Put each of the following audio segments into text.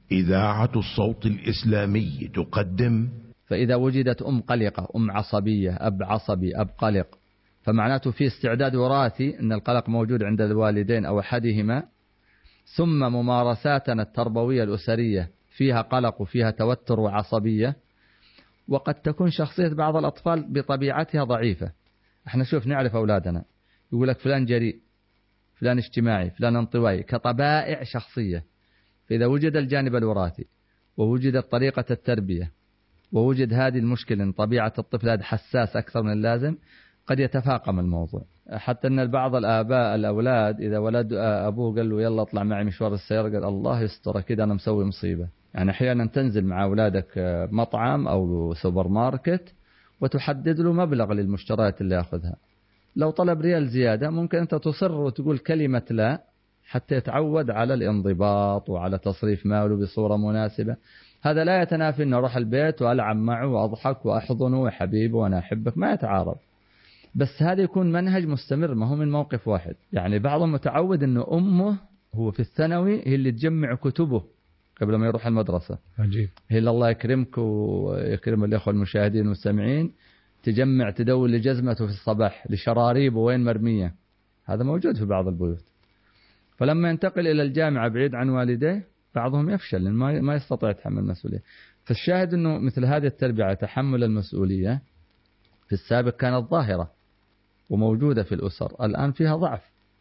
إذاعة الصوت الإسلامي تقدم. فإذا وجدت أم قلقة، أم عصبية، أب عصبي، أب قلق، فمعناته في استعداد وراثي أن القلق موجود عند الوالدين أو أحدهما، ثم ممارساتنا التربوية الأسرية فيها قلق وفيها توتر وعصبية. وقد تكون شخصية بعض الأطفال بطبيعتها ضعيفة. احنا شوف نعرف أولادنا، يقول لك فلان جريء، فلان اجتماعي، فلان انطوائي، كطبائع شخصية. فإذا وجد الجانب الوراثي ووجدت طريقة التربية ووجد هذه المشكلة أن طبيعة الطفل هذا حساس أكثر من اللازم، قد يتفاقم الموضوع. حتى أن بعض الآباء الأولاد إذا ولد أبوه قال له يلا اطلع معي مشوار السيارة، قال الله يستر كده أنا مسوي مصيبة. يعني أحيانا تنزل مع أولادك مطعم أو سوبر ماركت وتحدد له مبلغ للمشتريات اللي يأخذها. لو طلب ريال زيادة ممكن أنت تصر وتقول كلمة لا حتى يتعود على الانضباط وعلى تصريف ماله بصورة مناسبة. هذا لا يتنافي أن أروح البيت وألعب معه وأضحك وأحضنه وحبيبي وأنا أحبك، ما يتعارض. بس هذا يكون منهج مستمر، ما هو من موقف واحد. يعني بعضهم متعود أنه أمه هو في الثانوي هي اللي تجمع كتبه قبل ما يروح المدرسة. عجيب. هي اللي الله يكرمك ويكرم الإخوة المشاهدين والسامعين، تجمع تدور لجزمته في الصباح لشراريبه وين مرمية. هذا موجود في بعض البيوت. فلما ينتقل إلى الجامعة بعيد عن والديه بعضهم يفشل لأنه ما يستطيع يتحمل المسؤولية. فالشاهد أنه مثل هذه التربية تحمل المسؤولية في السابق كانت ظاهرة وموجودة في الأسر، الآن فيها ضعف.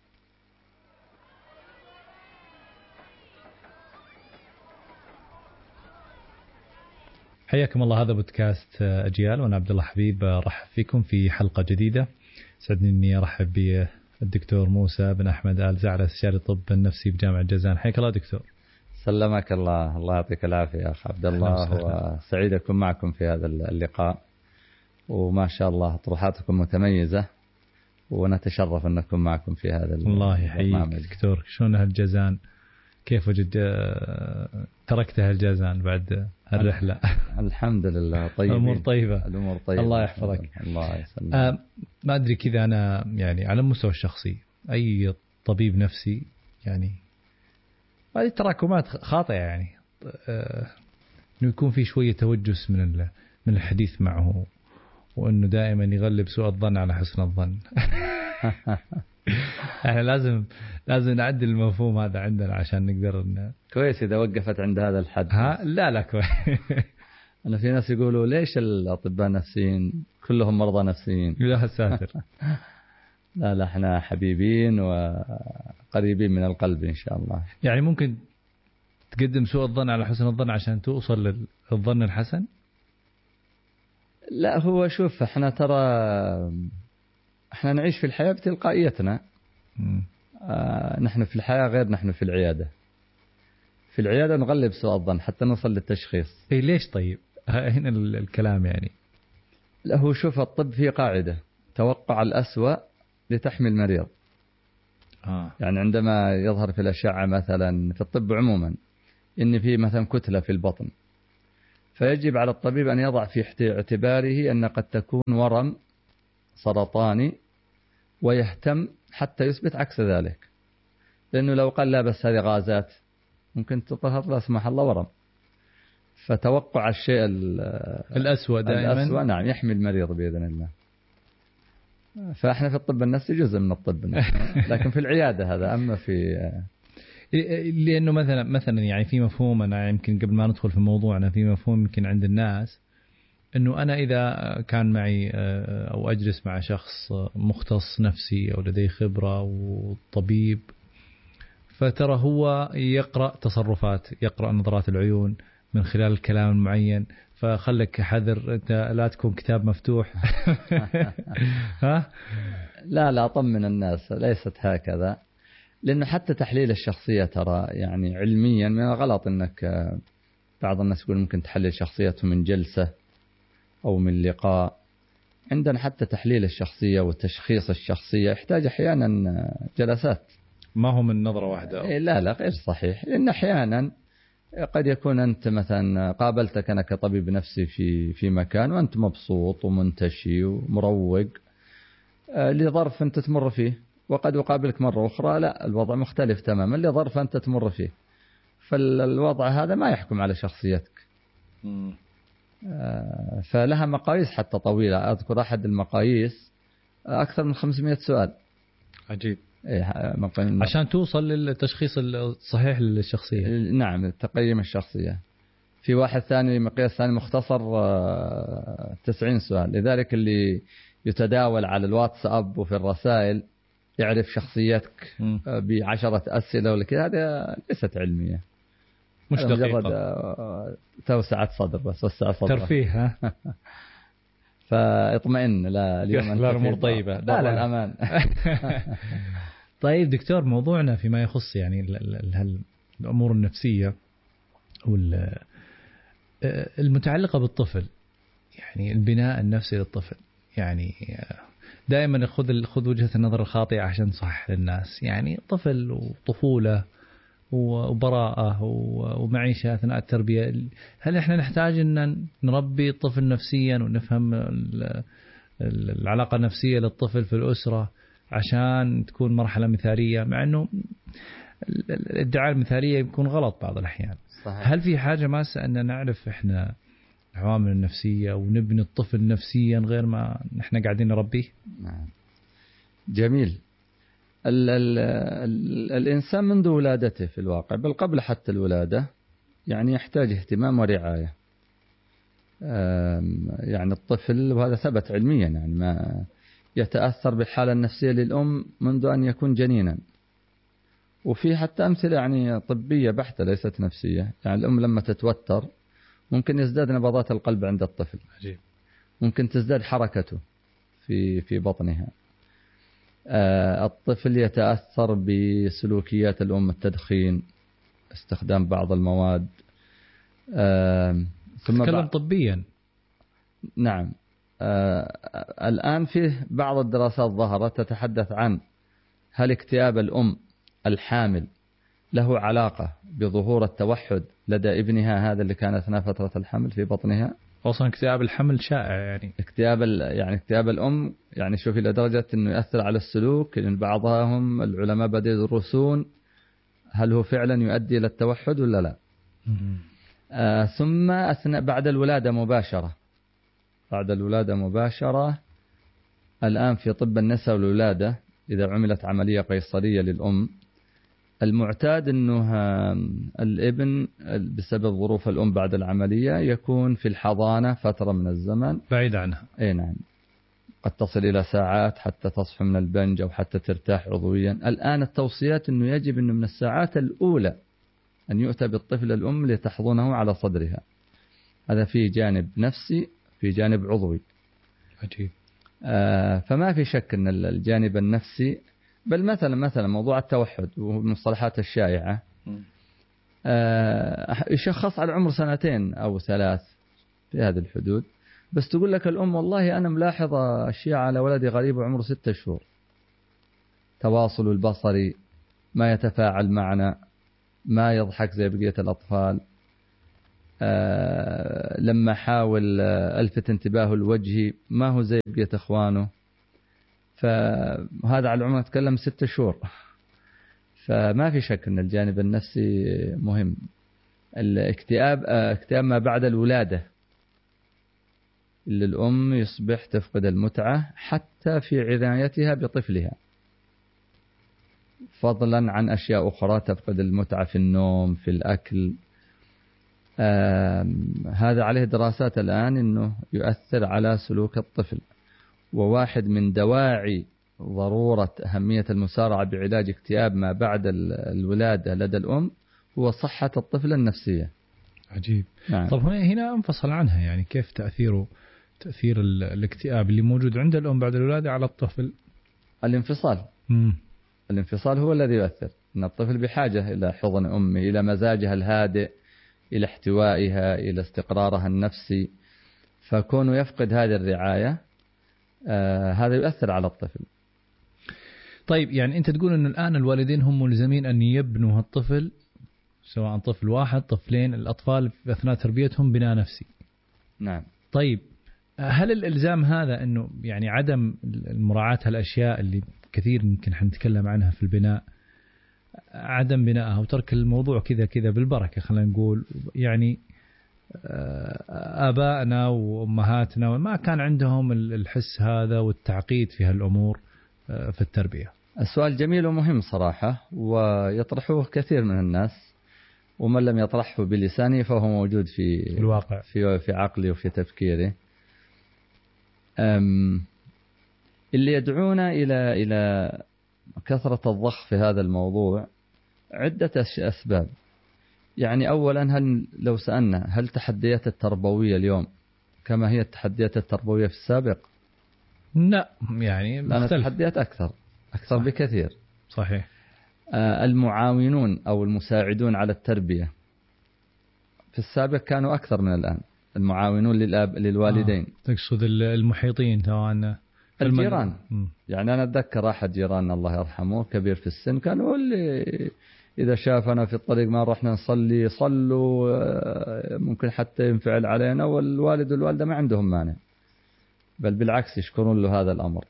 حياكم الله، هذا بودكاست أجيال وأنا عبد الله حبيب، رحب فيكم في حلقة جديدة. سعدني أني أرحب بالدكتور موسى بن أحمد آل زعلة، استشاري الطب النفسي بجامعة جازان. حياك الله دكتور. سلمك الله، الله يعطيك العافية يا أخ عبد الله، وسعيد أكون معكم في هذا اللقاء، وما شاء الله طروحاتكم متميزة ونتشرف أن نكون معكم في هذا الله يحييك دكتور. شلون الجازان؟ كيف وجد تركتها الجازان بعد الرحلة؟ الحمد لله طيب، الأمور طيبة. الأمور طيبة، الله يحفظك. الله يسلمك. ما أدري كذا، أنا يعني على المستوى الشخصي أي طبيب نفسي يعني هذه تراكمات خاطئة، يعني إنه يكون في شوية توجس من الحديث معه، وإنه دائما يغلب سوء الظن على حسن الظن. احنا لازم نعدل المفهوم هذا عندنا عشان نقدر كويس إذا وقفت عند هذا الحد. لا كويس. أنا في ناس يقولوا ليش الأطباء النفسيين كلهم مرضى نفسيين؟ لا ساتر. لا احنا حبيبين وقريبين من القلب إن شاء الله. يعني ممكن تقدم سوء الظن على حسن الظن عشان توصل للظن الحسن؟ لا، هو شوف احنا نعيش في الحياة بتلقائيتنا. نحن في الحياة غير نحن في العيادة. في العيادة نغلب سوء الظن حتى نصل للتشخيص. ليش طيب؟ هنا الكلام يعني. لا، هو شوف الطب فيه قاعدة توقع الأسوأ لتحمي المريض. يعني عندما يظهر في الأشعة مثلا في الطب عموما إن في مثلا كتلة في البطن، فيجب على الطبيب أن يضع في اعتباره أن قد تكون ورم سرطاني ويهتم حتى يثبت عكس ذلك. لأنه لو قال لا بس هذه غازات ممكن تظهر لا سمح الله ورم. فتوقع الشيء الأسوأ دائما الأسوأ نعم يحمي المريض بإذن الله. فإحنا في الطب النفسي جزء من الطب النفسي، لكن في العيادة هذا. أما في لأنه مثلا يعني في مفهوم، أنا يمكن قبل ما ندخل في موضوعنا، في مفهوم يمكن عند الناس أنه أنا إذا كان معي أو أجلس مع شخص مختص نفسي أو لديه خبرة وطبيب، فترى هو يقرأ تصرفات، يقرأ نظرات العيون من خلال الكلام المعين، فخلك حذر أنت لا تكون كتاب مفتوح. ها؟ لا أطمن الناس، ليست هكذا. لأنه حتى تحليل الشخصية ترى يعني علميا من الغلط أنك بعض الناس يقول ممكن تحلل شخصيته من جلسة أو من لقاء. عندنا حتى تحليل الشخصية وتشخيص الشخصية يحتاج أحيانا جلسات، ما هو من نظرة واحدة. لا غير صحيح. لأن أحيانا قد يكون أنت مثلا قابلتك أنا كطبيب نفسي في مكان وأنت مبسوط ومنتشي ومروق لظرف أنت تمر فيه، وقد أقابلك مرة أخرى لا الوضع مختلف تماما لظرف أنت تمر فيه. فالوضع هذا ما يحكم على شخصيتك. فلها مقاييس حتى طويلة. أذكر أحد المقاييس أكثر من 500 سؤال. عجيب. عشان توصل للتشخيص الصحيح للشخصية. نعم، تقييم الشخصية. في واحد ثاني مقياس ثاني مختصر 90 سؤال. لذلك اللي يتداول على الواتساب وفي الرسائل يعرف شخصيتك ب10 أسئلة ولا كذا، هذا ليست علمية، مش مجرد توسعة صدر بس، وسع صدر ترفيه. فاطمئن، لا اليوم الأمور طيبة، لا الأمان. طيب دكتور، موضوعنا فيما يخص يعني الأمور النفسية المتعلقة بالطفل، يعني البناء النفسي للطفل. يعني دائما خذ وجهة النظر الخاطئة عشان تصحح للناس. يعني طفل وطفولة وبراءة ومعيشة أثناء التربية، هل إحنا نحتاج أن نربي الطفل نفسيا ونفهم العلاقة النفسية للطفل في الأسرة عشان تكون مرحلة مثالية؟ مع أنه الادعاء المثالية يكون غلط بعض الأحيان. صحيح. هل في حاجة ماسة أن نعرف إحنا العوامل النفسية ونبني الطفل نفسيا غير ما نحن قاعدين نربيه؟ نعم. جميل. الإنسان منذ ولادته في الواقع، بل قبل حتى الولادة، يعني يحتاج اهتمام ورعاية. يعني الطفل، وهذا ثبت علميا، يعني ما يتأثر بالحالة النفسية للأم منذ أن يكون جنينا. وفي حتى أمثلة يعني طبية بحتة ليست نفسية. يعني الأم لما تتوتر ممكن يزداد نبضات القلب عند الطفل. عجيب. ممكن تزداد حركته في بطنها. الطفل يتأثر بسلوكيات الأم، التدخين، استخدام بعض المواد. تتكلم طبيا. نعم. الآن فيه بعض الدراسات ظهرت تتحدث عن هل اكتئاب الأم الحامل له علاقة بظهور التوحد لدى ابنها هذا اللي كان أثناء فترة الحمل في بطنها. أصلا اكتئاب الحمل شائع، يعني اكتئاب الأم، يعني شوف إلى درجة أنه يؤثر على السلوك. لأن بعضهم العلماء بدأوا يدرسون هل هو فعلا يؤدي إلى التوحد ولا لا. ثم بعد الولادة مباشرة، الآن في طب النساء والولادة إذا عملت عملية قيصرية للأم، المعتاد أنه الابن بسبب ظروف الأم بعد العملية يكون في الحضانة فترة من الزمن بعيد عنها. أي نعم، قد تصل إلى ساعات حتى تصحو من البنج أو حتى ترتاح عضويا. الآن التوصيات أنه يجب أنه من الساعات الأولى أن يؤتى بالطفل الأم لتحضنه على صدرها. هذا فيه جانب نفسي، في جانب عضوي. عجيب. فما في شك أن الجانب النفسي، بل مثلا موضوع التوحد والمصطلحات الشائعة، يشخص على عمر 2 أو 3 في هذه الحدود. بس تقول لك الأم والله أنا ملاحظة أشياء على ولدي غريب وعمره 6 شهور، تواصل البصري، ما يتفاعل معنا، ما يضحك زي بقية الأطفال، لما حاول ألفت انتباهه الوجهي ما هو زي بقية إخوانه. فهذا على العموم نتكلم 6 شهور. فما في شك أن الجانب النفسي مهم. الاكتئاب ما بعد الولادة، اللي الأم يصبح تفقد المتعة حتى في عنايتها بطفلها، فضلا عن أشياء أخرى، تفقد المتعة في النوم، في الأكل. هذا عليه دراسات الآن أنه يؤثر على سلوك الطفل. وواحد من دواعي ضرورة أهمية المسارعة بعلاج اكتئاب ما بعد الولادة لدى الأم هو صحة الطفل النفسية. عجيب. نعم. طب هنا انفصل عنها، يعني كيف تأثير الاكتئاب اللي موجود عند الأم بعد الولادة على الطفل؟ الانفصال هو الذي يؤثر. أن الطفل بحاجة إلى حضن أمه، إلى مزاجها الهادئ، إلى احتوائها، إلى استقرارها النفسي. فكونه يفقد هذه الرعاية هذا يؤثر على الطفل. طيب يعني أنت تقول أن الآن الوالدين هم ملزمين أن يبنوا الطفل، سواء طفل واحد، طفلين، الأطفال في أثناء تربيتهم بناء نفسي. نعم. طيب هل الإلزام هذا أنه يعني عدم مراعاة هالأشياء اللي كثير يمكن حنتكلم عنها في البناء، عدم بنائها وترك الموضوع كذا بالبركة، خلينا نقول يعني آبائنا وأمهاتنا ما كان عندهم الحس هذا والتعقيد في هالأمور في التربية. السؤال جميل ومهم صراحة، ويطرحوه كثير من الناس، ومن لم يطرحه بلسانه فهو موجود في الواقع، في عقلي وفي تفكيري. اللي يدعونا إلى كثرة الضخ في هذا الموضوع عدة أسباب. يعني أولا، لو سألنا هل تحديات التربوية اليوم كما هي التحديات التربوية في السابق؟ لا، يعني لأن التحديات أكثر صح. بكثير. صحيح. المعاونون أو المساعدون على التربية في السابق كانوا أكثر من الآن. المعاونون للوالدين تقصد المحيطين سواء الجيران. يعني أنا أتذكر أحد جيراننا الله يرحمه كبير في السن كان يقول لي إذا شافنا في الطريق ما رحنا نصلي صلوا، ممكن حتى ينفعل علينا، والوالد والوالدة ما عندهم مانع، بل بالعكس يشكرون له هذا الأمر.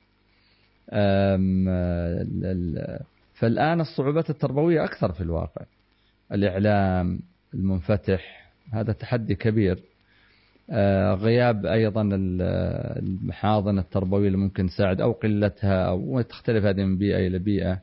فالآن الصعوبات التربوية أكثر في الواقع. الإعلام المنفتح هذا تحدي كبير. غياب أيضا المحاضن التربوية اللي ممكن تساعد أو قلتها، أو تختلف هذه من بيئة إلى بيئة.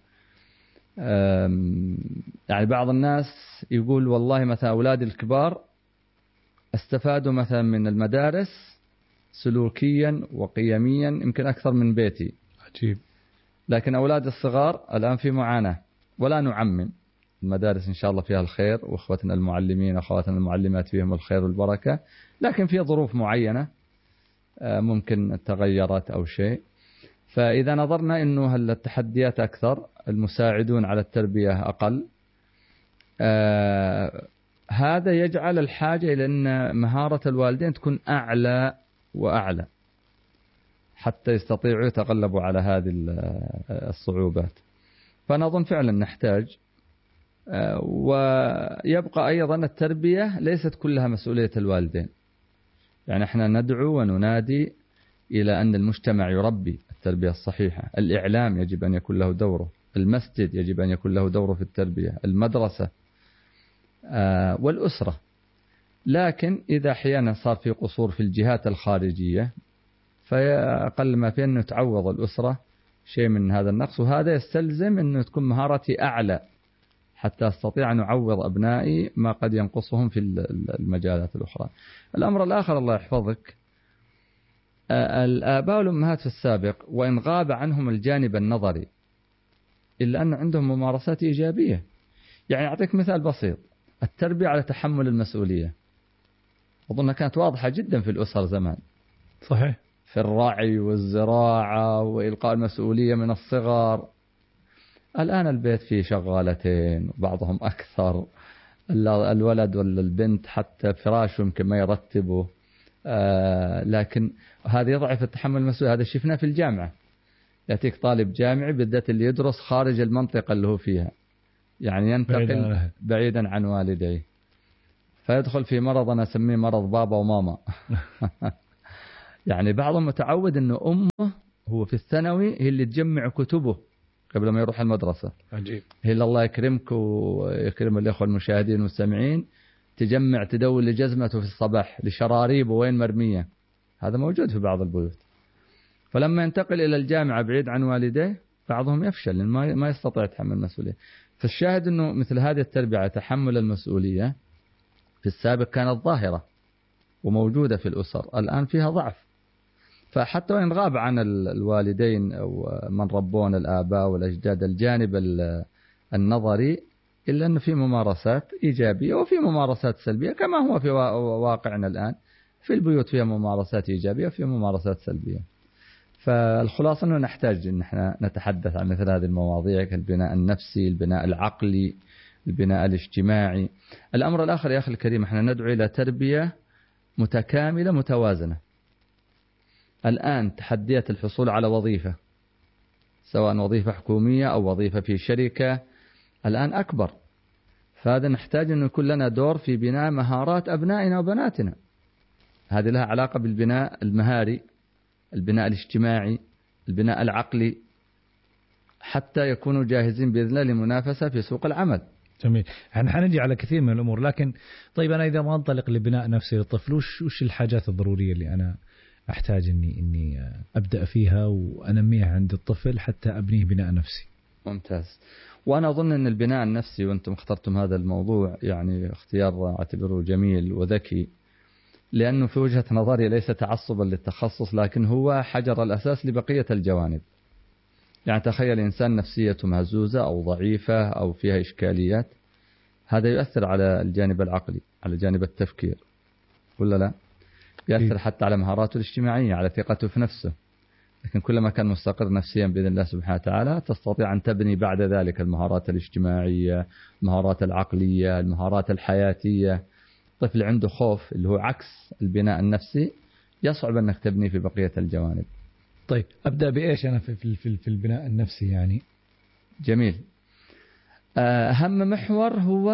يعني بعض الناس يقول والله مثلا أولادي الكبار استفادوا مثلا من المدارس سلوكيا وقيميا يمكن أكثر من بيتي. عجيب. لكن أولاد الصغار الآن في معاناة، ولا نعمم. المدارس إن شاء الله فيها الخير، وأخوتنا المعلمين وأخواتنا المعلمات فيهم الخير والبركة، لكن في ظروف معينة ممكن تغيرت أو شيء. فإذا نظرنا أنه التحديات أكثر، المساعدون على التربية أقل، هذا يجعل الحاجة إلى أن مهارة الوالدين تكون أعلى وأعلى حتى يستطيعوا يتغلبوا على هذه الصعوبات. فنظن فعلا نحتاج. ويبقى أيضا التربية ليست كلها مسؤولية الوالدين. يعني احنا ندعو وننادي إلى أن المجتمع يربي التربية الصحيحة. الإعلام يجب أن يكون له دوره، المسجد يجب أن يكون له دوره في التربية، المدرسة والأسرة. لكن إذا أحيانا صار في قصور في الجهات الخارجية، فأقل ما فيه أنه تعوض الأسرة شيء من هذا النقص، وهذا يستلزم أنه تكون مهارتي أعلى حتى أستطيع أن أعوض أبنائي ما قد ينقصهم في المجالات الأخرى. الأمر الآخر الله يحفظك، الآباء والأمهات في السابق وإن غاب عنهم الجانب النظري إلا أن عندهم ممارسات إيجابية. يعني أعطيك مثال بسيط، التربية على تحمل المسؤولية أظن كانت واضحة جدا في الأسر زمان. صحيح. في الرعي والزراعة وإلقاء المسؤولية من الصغر. الآن البيت فيه شغالتين وبعضهم أكثر، الولد ولا البنت حتى فراشه يمكن ما يرتبه. لكن هذا يضعف التحمل المسؤولية. هذا شفناه في الجامعة، يأتيك طالب جامعي بالذات اللي يدرس خارج المنطقة اللي هو فيها، يعني ينتقل بعيدا عن والديه، فيدخل في مرض أنا أسميه مرض بابا وماما. يعني بعضهم متعود أنه أمه هو في الثانوي هي اللي تجمع كتبه قبل ما يروح المدرسة. عجيب. هي اللي الله يكرمك ويكرم الإخوة المشاهدين والسامعين، تجمع تدور لجزمته في الصباح لشراريبه وين مرمية. هذا موجود في بعض البيوت. فلما ينتقل إلى الجامعة بعيد عن والديه بعضهم يفشل لأنه ما يستطيع يتحمل المسؤولية. فالشاهد أنه مثل هذه التربية على تحمل المسؤولية في السابق كانت ظاهرة وموجودة في الأسر، الآن فيها ضعف. فحتى وإن غاب عن الوالدين أو من ربون الآباء والأجداد الجانب النظري، إلا أنه في ممارسات إيجابية وفي ممارسات سلبية كما هو في واقعنا الآن. في البيوت فيها ممارسات إيجابية وفي ممارسات سلبية. فالخلاصة أنه نحتاج أن احنا نتحدث عن مثل هذه المواضيع كالبناء النفسي، البناء العقلي، البناء الاجتماعي. الأمر الآخر يا أخي الكريم، احنا ندعو إلى تربية متكاملة متوازنة. الآن تحديات الحصول على وظيفة سواء وظيفة حكومية أو وظيفة في شركة الآن أكبر. فهذا نحتاج أن يكون لنا دور في بناء مهارات أبنائنا وبناتنا. هذه لها علاقة بالبناء المهاري، البناء الاجتماعي، البناء العقلي. حتى يكونوا جاهزين بإذن الله للمنافسة في سوق العمل. جميل. احنا حنجي على كثير من الأمور، لكن طيب أنا إذا ما أنطلق لبناء نفسي للطفل، وش الحاجات الضرورية اللي أنا أحتاج إني أبدأ فيها وأنميها عند الطفل حتى أبنيه بناء نفسي؟ ممتاز. وأنا أظن أن البناء النفسي، وأنتم اخترتم هذا الموضوع، يعني اختيار أعتبره جميل وذكي، لأنه في وجهة نظري ليس تعصبا للتخصص، لكن هو حجر الأساس لبقية الجوانب. يعني تخيل إنسان نفسيته مهزوزة أو ضعيفة أو فيها إشكاليات، هذا يؤثر على الجانب العقلي، على جانب التفكير، ولا لا؟ يؤثر حتى على مهاراته الاجتماعية، على ثقته في نفسه. لكن كلما كان مستقر نفسيا بإذن الله سبحانه وتعالى، تستطيع أن تبني بعد ذلك المهارات الاجتماعية، المهارات العقلية، المهارات الحياتية. طفل عنده خوف اللي هو عكس البناء النفسي، يصعب أنك تبني في بقية الجوانب. طيب أبدأ بإيش أنا في البناء النفسي يعني؟ جميل. أهم محور هو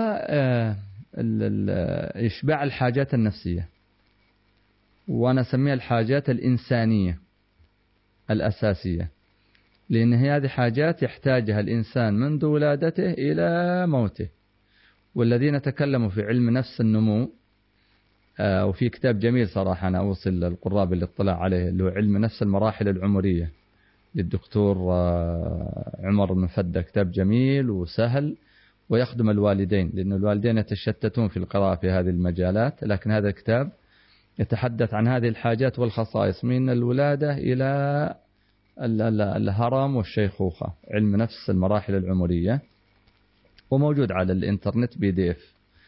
إشباع الحاجات النفسية، وأنا أسميها الحاجات الإنسانية الأساسية، لأن هذه حاجات يحتاجها الإنسان منذ ولادته إلى موته. والذين تكلموا في علم نفس النمو، وفي كتاب جميل صراحة أنا أوصل للقراء بالاطلاع عليه، اللي هو علم نفس المراحل العمرية للدكتور عمر بن فدة. كتاب جميل وسهل ويخدم الوالدين، لأن الوالدين يتشتتون في القراءة في هذه المجالات، لكن هذا الكتاب يتحدث عن هذه الحاجات والخصائص من الولادة إلى الهرم والشيخوخة. علم نفس المراحل العمرية، وموجود على الإنترنت PDF.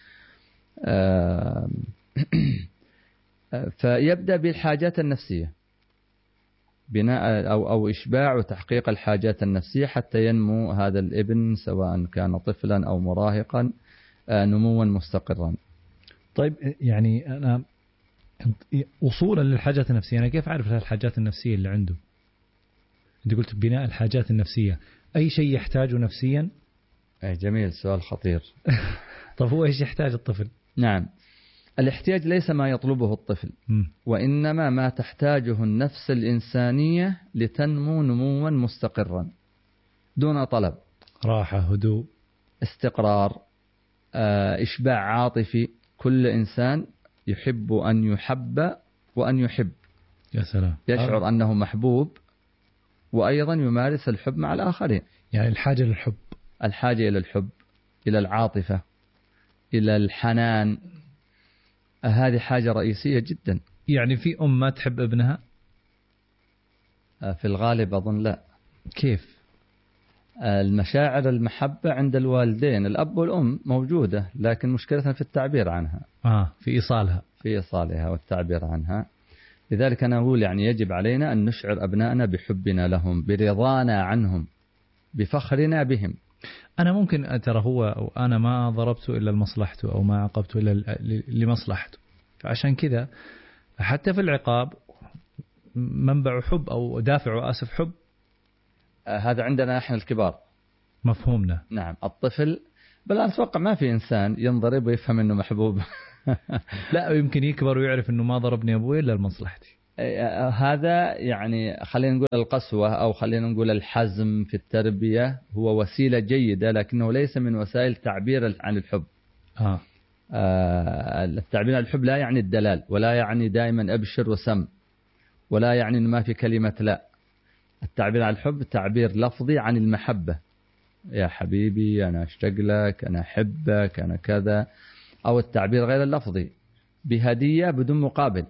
فيبدأ بالحاجات النفسية، بناء أو إشباع وتحقيق الحاجات النفسية حتى ينمو هذا الابن، سواء كان طفلا أو مراهقا، نموا مستقرا. طيب يعني أنا وصولا للحاجات النفسية، أنا كيف أعرف الحاجات النفسية اللي عنده؟ أنت قلت بناء الحاجات النفسية، أي شيء يحتاجه نفسيا؟ جميل، سؤال خطير. طب هو إيش يحتاج الطفل؟ نعم، الاحتياج ليس ما يطلبه الطفل، وإنما ما تحتاجه النفس الإنسانية لتنمو نموا مستقرا دون طلب. راحة، هدوء، استقرار، إشباع عاطفي. كل إنسان يحب أن يحب وأن يحب. يا سلام. يشعر أنه محبوب، وأيضا يمارس الحب مع الآخرين. يعني الحاجة للحب، الحاجة إلى الحب، إلى العاطفة، إلى الحنان، هذه حاجة رئيسية جدا. يعني في أم ما تحب ابنها؟ في الغالب أظن لا. كيف؟ المشاعر المحبة عند الوالدين الأب والأم موجودة، لكن مشكلتنا في التعبير عنها، في إيصالها، في إيصالها والتعبير عنها. لذلك أنا أقول يعني يجب علينا أن نشعر أبنائنا بحبنا لهم، برضانا عنهم، بفخرنا بهم. أنا ممكن ترى هو أنا ما ضربته إلا لمصلحته، أو ما عاقبته إلا لمصلحته، فعشان كذا حتى في العقاب منبع حب أو دافع حب. هذا عندنا إحنا الكبار مفهومنا. نعم. الطفل بل أتوقع ما في إنسان ينضرب ويفهم أنه محبوب. لا، يمكن يكبر ويعرف أنه ما ضربني أبوي إلا لمصلحتي. هذا يعني خلينا نقول القسوة، أو خلينا نقول الحزم في التربية هو وسيلة جيدة، لكنه ليس من وسائل تعبير عن الحب. التعبير عن الحب لا يعني الدلال، ولا يعني دائما أبشر وسم، ولا يعني أنه ما في كلمة لا. التعبير عن الحب تعبير لفظي عن المحبة، يا حبيبي أنا أشتاق لك، أنا أحبك، أنا كذا. أو التعبير غير اللفظي بهدية بدون مقابل،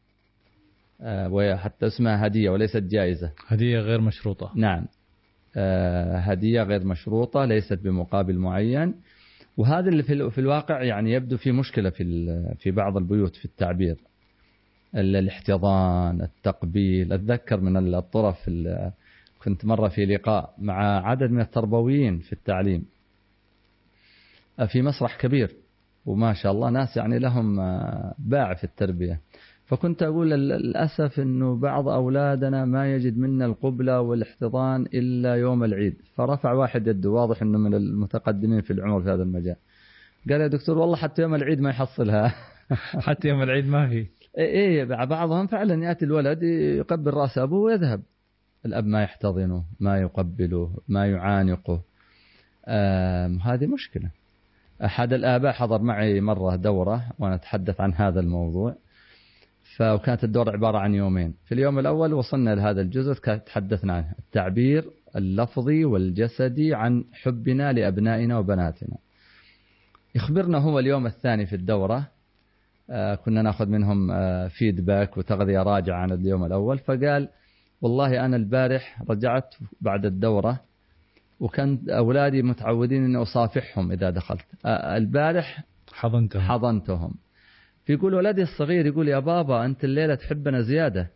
وحتى اسمها هدية وليست جائزة. هدية غير مشروطة. نعم، هدية غير مشروطة ليست بمقابل معين. وهذا اللي في الواقع يعني يبدو في مشكلة في بعض البيوت في التعبير. الاحتضان، التقبيل. أتذكر من الطرف، كنت مرة في لقاء مع عدد من التربويين في التعليم في مسرح كبير، وما شاء الله ناس يعني لهم باع في التربية. فكنت أقول للأسف أنه بعض أولادنا ما يجد منا القبلة والاحتضان إلا يوم العيد. فرفع واحد يده، واضح أنه من المتقدمين في العمر في هذا المجال، قال يا دكتور والله حتى يوم العيد ما يحصلها. حتى يوم العيد ما في. إيه، بعضهم فعلا يأتي الولد يقبل رأس أبوه ويذهب. الأب ما يحتضنه، ما يقبله، ما يعانقه. هذه مشكلة. أحد الآباء حضر معي مرة دورة وأنا أتحدث عن هذا الموضوع، فكانت الدورة عبارة عن يومين. في اليوم الأول وصلنا لهذا الجزء تحدثنا عنه، التعبير اللفظي والجسدي عن حبنا لأبنائنا وبناتنا. يخبرنا هو اليوم الثاني في الدورة، كنا نأخذ منهم فيدباك وتغذية راجعة عن اليوم الأول، فقال والله أنا البارح رجعت بعد الدورة وكان أولادي متعودين أن أصافحهم إذا دخلت، البارح حضنتهم. فيقول ولدي الصغير يقول يا بابا أنت الليلة تحبنا زيادة.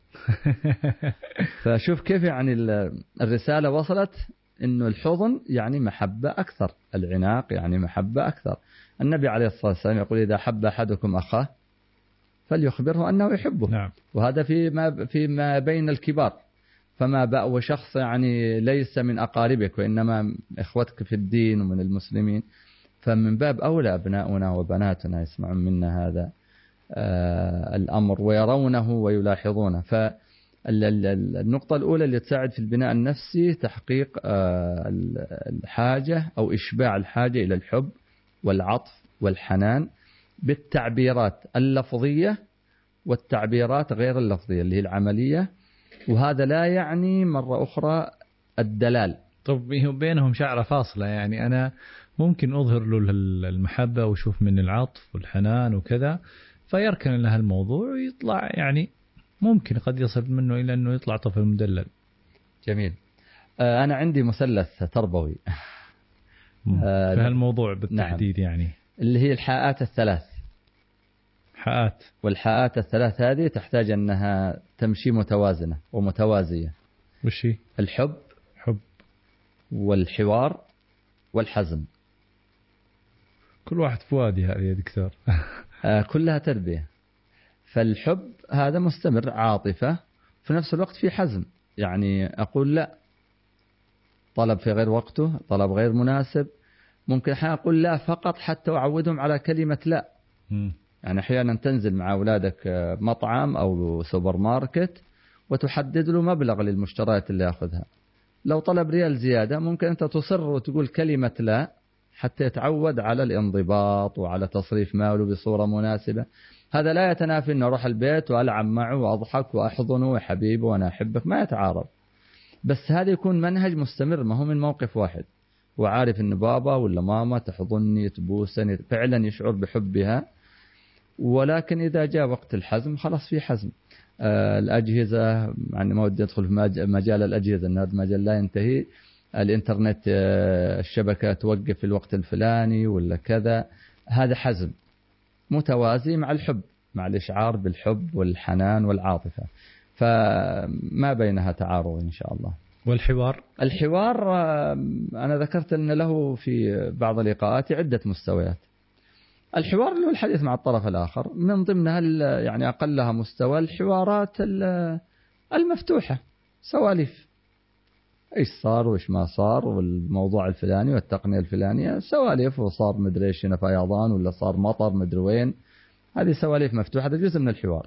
فشوف كيف يعني الرسالة وصلت، إنه الحضن يعني محبة أكثر، العناق يعني محبة أكثر. النبي عليه الصلاة والسلام يقول إذا حب أحدكم أخاه فليخبره أنه يحبه. نعم. وهذا فيما بين الكبار، فما بأو شخص يعني ليس من أقاربك وإنما إخوتك في الدين ومن المسلمين، فمن باب أولى أبناؤنا وبناتنا يسمعون منا هذا الأمر ويرونه ويلاحظونه. فالنقطة الأولى اللي تساعد في البناء النفسي تحقيق الحاجة أو إشباع الحاجة إلى الحب والعطف والحنان بالتعبيرات اللفظية والتعبيرات غير اللفظية اللي هي العملية. وهذا لا يعني مرة أخرى الدلال. طب بينهم شعرة فاصلة، يعني أنا ممكن أظهر له المحبة وشوف من العطف والحنان وكذا، فيركن لها الموضوع ويطلع، يعني ممكن قد يصل منه إلى أنه يطلع طفل مدلل. جميل. أنا عندي مثلث تربوي في هالموضوع بالتحديد. نعم. يعني اللي هي الحاءات الثلاث. حاءات. والحاءات الثلاث هذه تحتاج أنها تمشي متوازنة ومتوازية. وش هي؟ الحب، والحوار، والحزم. كل واحد فؤادي هذه يا دكتور. كلها تربية. فالحب هذا مستمر، عاطفة، في نفس الوقت في حزم، يعني أقول لا، طلب في غير وقته، طلب غير مناسب. ممكن أحيانا أقول لا فقط حتى أعودهم على كلمة لا. يعني أحيانا تنزل مع أولادك مطعم أو سوبر ماركت وتحدد له مبلغ للمشتريات اللي يأخذها. لو طلب ريال زيادة ممكن أنت تصر وتقول كلمة لا حتى يتعود على الانضباط وعلى تصريف ماله بصورة مناسبة. هذا لا يتنافي أن أروح البيت وألعب معه وأضحك وأحضنه وحبيبه وأنا أحبك، ما يتعارض. بس هذا يكون منهج مستمر، ما هو من موقف واحد. وعارف أن بابا ولا ماما تحضني تبوسني، فعلا يشعر بحبها. ولكن إذا جاء وقت الحزم خلاص في حزم. الأجهزة، يعني ما ودي أدخل في مجال الأجهزة، أن هذا مجال لا ينتهي. الإنترنت الشبكة توقف في الوقت الفلاني ولا كذا، هذا حزم متوازي مع الحب، مع الإشعار بالحب والحنان والعاطفة، فما بينها تعارض إن شاء الله. الحوار أنا ذكرت أن له في بعض اللقاءات عدة مستويات. الحوار اللي هو الحديث مع الطرف الآخر، من ضمنها يعني أقلها مستوى الحوارات المفتوحة، سواليف، إيش صار وإيش ما صار والموضوع الفلاني والتقنية الفلانية، سواليف، وصار مدري إيش هنا فيضان ولا صار مطر مدري وين، هذه سواليف مفتوحة، هذا جزء من الحوار.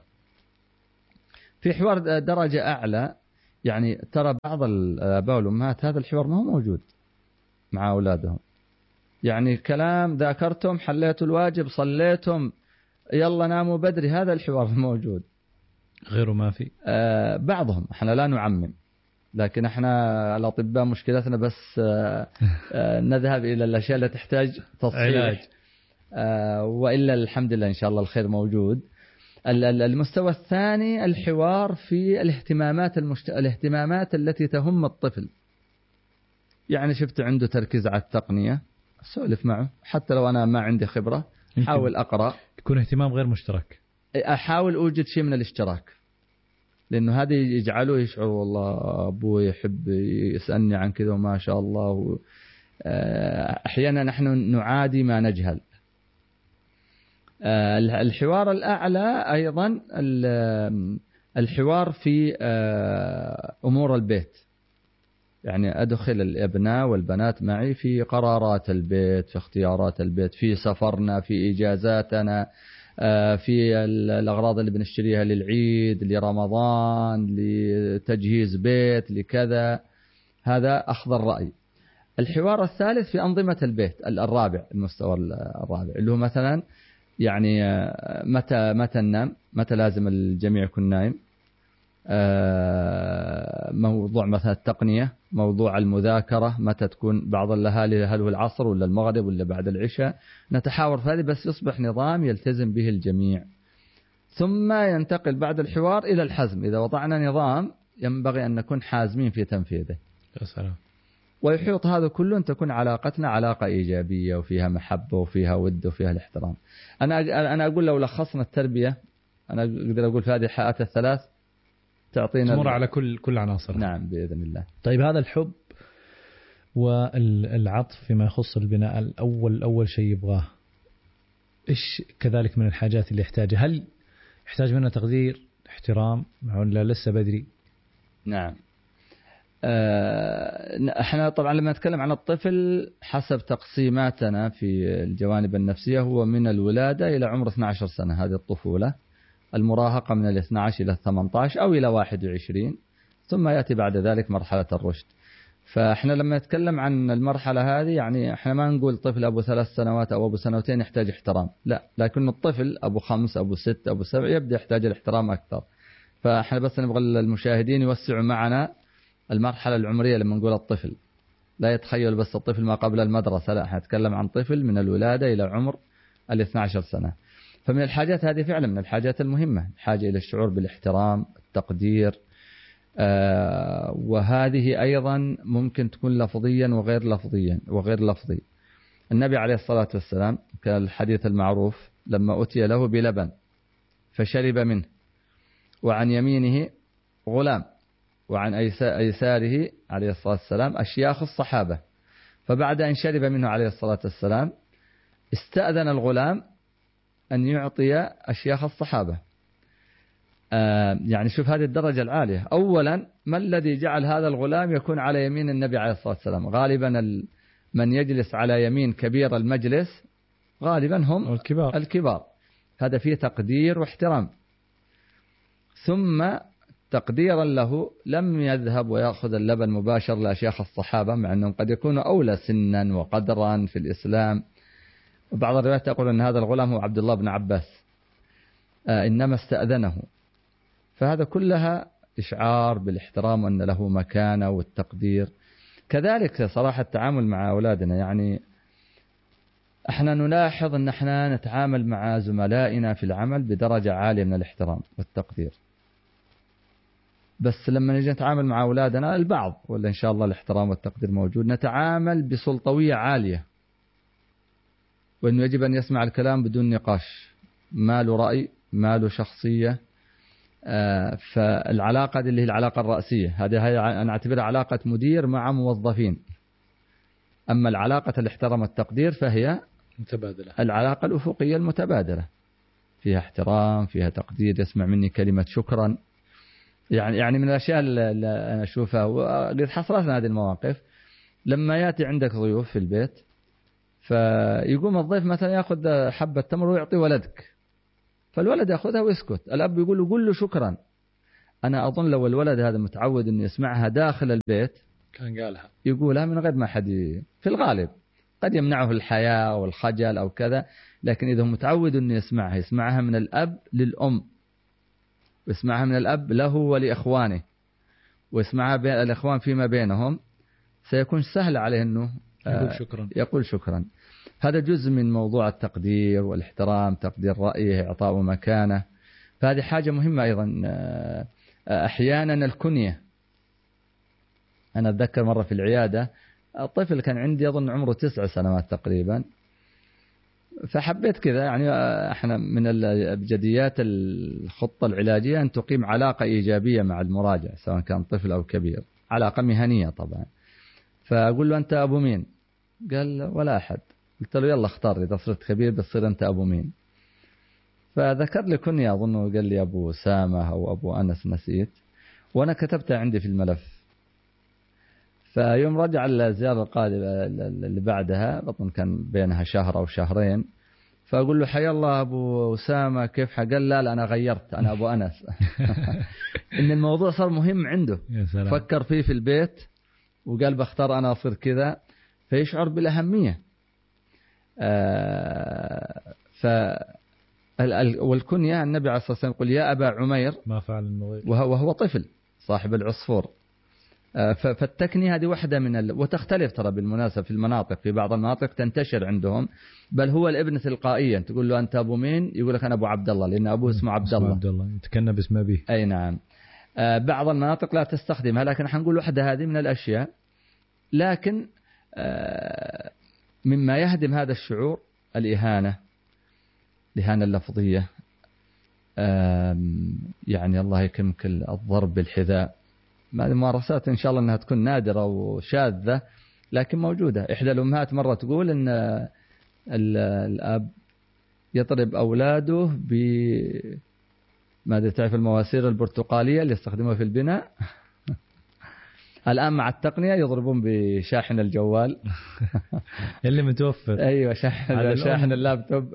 في حوار درجة أعلى، يعني ترى بعض الآباء والأمهات هذا الحوار ما هو موجود مع أولادهم. يعني كلام ذاكرتم، حليتوا الواجب، صليتم، يلا ناموا بدري، هذا الحوار موجود. غيره ما في. بعضهم، احنا لا نعمم، لكن احنا الأطباء مشكلتنا بس نذهب إلى الأشياء التي تحتاج تصحيح، وإلا الحمد لله إن شاء الله الخير موجود. المستوى الثاني الحوار في الاهتمامات التي تهم الطفل. يعني شفت عنده تركيز على التقنية، أسولف معه حتى لو أنا ما عندي خبرة، أحاول أقرأ، يكون اهتمام غير مشترك، أحاول أوجد شيء من الاشتراك، لأنه هذا يجعله يشعر والله أبوي يحب يسألني عن كذا وما شاء الله. أحيانا نحن نعادي ما نجهل. الحوار الأعلى أيضا الحوار في أمور البيت، يعني أدخل الأبناء والبنات معي في قرارات البيت، في اختيارات البيت، في سفرنا، في إجازاتنا، في الأغراض اللي بنشتريها للعيد، لرمضان، لتجهيز بيت، لكذا. هذا أخذ الرأي. الحوار الثالث في أنظمة البيت، الرابع، المستوى الرابع، اللي هو مثلا يعني متى ننام، متى لازم الجميع يكون نايم، موضوع مثلا التقنية، موضوع المذاكرة، متى تكون بعض الأهالي هل هو العصر ولا المغرب ولا بعد العشاء. نتحاور في هذه بس يصبح نظام يلتزم به الجميع. ثم ينتقل بعد الحوار إلى الحزم. إذا وضعنا نظام ينبغي أن نكون حازمين في تنفيذه. يا سلام. ويحيط هذا كله أن تكون علاقتنا علاقة إيجابية وفيها محبة وفيها ود وفيها الاحترام. أنا أقول لو لخصنا التربية، أنا أقدر أقول في هذه الحالات الثلاث تعطينا تمر على كل عناصر. نعم بإذن الله. طيب هذا الحب والعطف فيما يخص البناء، أول شيء يبغاه إيش كذلك من الحاجات اللي يحتاجها؟ هل يحتاج منها تقدير، احترام، ولا لسه بدري؟ نعم. احنا طبعا لما نتكلم عن الطفل حسب تقسيماتنا في الجوانب النفسية هو من الولادة إلى عمر 12 سنة، هذه الطفولة. المراهقة من 12 إلى 18 أو إلى 21، ثم يأتي بعد ذلك مرحلة الرشد. فاحنا لما نتكلم عن المرحلة هذه يعني احنا ما نقول طفل أبو 3 سنوات أو أبو 2 سنين يحتاج احترام، لا، لكن الطفل أبو 5 أبو 6 أبو 7 يبدأ يحتاج الاحترام أكثر. فاحنا بس نبغى المشاهدين يوسعوا معنا المرحلة العمرية لما نقول الطفل، لا يتخيل بس الطفل ما قبل المدرسة، لا، احنا نتكلم عن طفل من الولادة إلى عمر 12 سنة. فمن الحاجات هذه فعلا من الحاجات المهمة، الحاجة إلى الشعور بالاحترام، التقدير. وهذه أيضا ممكن تكون لفظيا وغير لفظي. النبي عليه الصلاة والسلام كان الحديث المعروف لما أتي له بلبن فشرب منه، وعن يمينه غلام، وعن أيساره عليه الصلاة والسلام أشياخ الصحابة. فبعد أن شرب منه عليه الصلاة والسلام استأذن الغلام أن يعطي أشياخ الصحابة. يعني شوف هذه الدرجة العالية. أولا ما الذي جعل هذا الغلام يكون على يمين النبي عليه الصلاة والسلام؟ غالبا من يجلس على يمين كبير المجلس غالبا هم الكبار. هذا فيه تقدير واحترام. ثم تقديرا له لم يذهب ويأخذ اللبن مباشر لأشياخ الصحابة، مع أنهم قد يكونوا أولى سنا وقدرا في الإسلام. وبعض الروايات تقول أن هذا الغلام هو عبد الله بن عباس، إنما استأذنه. فهذا كلها إشعار بالاحترام وأن له مكانة والتقدير. كذلك صراحة التعامل مع أولادنا، يعني احنا نلاحظ أن احنا نتعامل مع زملائنا في العمل بدرجة عالية من الاحترام والتقدير، بس لما نجي نتعامل مع أولادنا البعض، ولا إن شاء الله الاحترام والتقدير موجود، نتعامل بسلطوية عالية، وأنه يجب أن يسمع الكلام بدون نقاش، ما له رأي، ما له شخصية. فالعلاقة اللي هي العلاقة الرأسية هذه أنا أعتبرها علاقة مدير مع موظفين. أما العلاقة الاحترام والتقدير فهي متبادلة، العلاقة الأفقية المتبادلة، فيها احترام، فيها تقدير، يسمع مني كلمة شكرا. يعني من الأشياء اللي أنا أشوفها وقد حصلتنا هذه المواقف، لما يأتي عندك ضيوف في البيت فيقوم الضيف مثلا يأخذ حبة تمر ويعطي ولدك، فالولد يأخذها ويسكت. الأب يقول له قل له شكرا. أنا أظن لو الولد هذا متعود أن يسمعها داخل البيت كان قالها، يقولها من غير ما حد في الغالب قد يمنعه الحياء أو الخجل أو كذا، لكن إذا متعود أن يسمعها من الأب للأم، ويسمعها من الأب له ولإخوانه، ويسمعها بين الإخوان فيما بينهم، سيكون سهل عليه أنه يقول شكرا. هذا جزء من موضوع التقدير والاحترام، تقدير رأيه، إعطاء مكانه. فهذه حاجة مهمة أيضا. أحيانا الكنية، أنا أتذكر مرة في العيادة الطفل كان عندي أظن عمره 9 سنوات تقريبا، فحبيت كذا، يعني احنا من الابجديات الخطة العلاجية أن تقيم علاقة إيجابية مع المراجع سواء كان طفل أو كبير، علاقة مهنية طبعا. فأقول له أنت أبو مين؟ قال ولا أحد. قلت له يلا اختار، إذا صرت كبير بتصير أنت أبو مين. فذكر لي كنية أظنه قال لي أبو أسامة أو أبو أنس، نسيت، وأنا كتبتها عندي في الملف. فيوم رجع الزيارة القادمة اللي بعدها، أظن كان بينها شهر أو شهرين، فأقول له حيا الله أبو أسامة كيف قال لا أنا غيرت أنا أبو أنس. إن الموضوع صار مهم عنده، فكر فيه في البيت وقال بختار أنا أصير كذا، فيشعر بالأهمية. والكنية النبي عليه الصلاة والسلام يقول يا أبا عمير ما فعل النغير وهو طفل صاحب العصفور. فالتكنية هذه واحدة وتختلف ترى بالمناسبة في المناطق، في بعض المناطق تنتشر عندهم، بل هو الابن تلقائيا تقول له أنت أبو مين؟ يقول لك أنا أبو عبد الله، لأن أبوه اسمه عبد الله. عبد الله يتكنى باسم أبيه. أي نعم. بعض المناطق لا تستخدمها، لكن حنقول واحدة هذه من الأشياء. لكن مما يهدم هذا الشعور الإهانة اللفظية، يعني الله يكرمك الضرب بالحذاء. هذه ممارسات إن شاء الله أنها تكون نادرة وشاذة لكن موجودة. إحدى الأمهات مرة تقول أن الأب يضرب أولاده ماذا تعرف المواسير البرتقالية اللي يستخدموها في البناء. الآن مع التقنية يضربون بشاحن الجوال اللي متوفر. أيوة شاحن اللابتوب.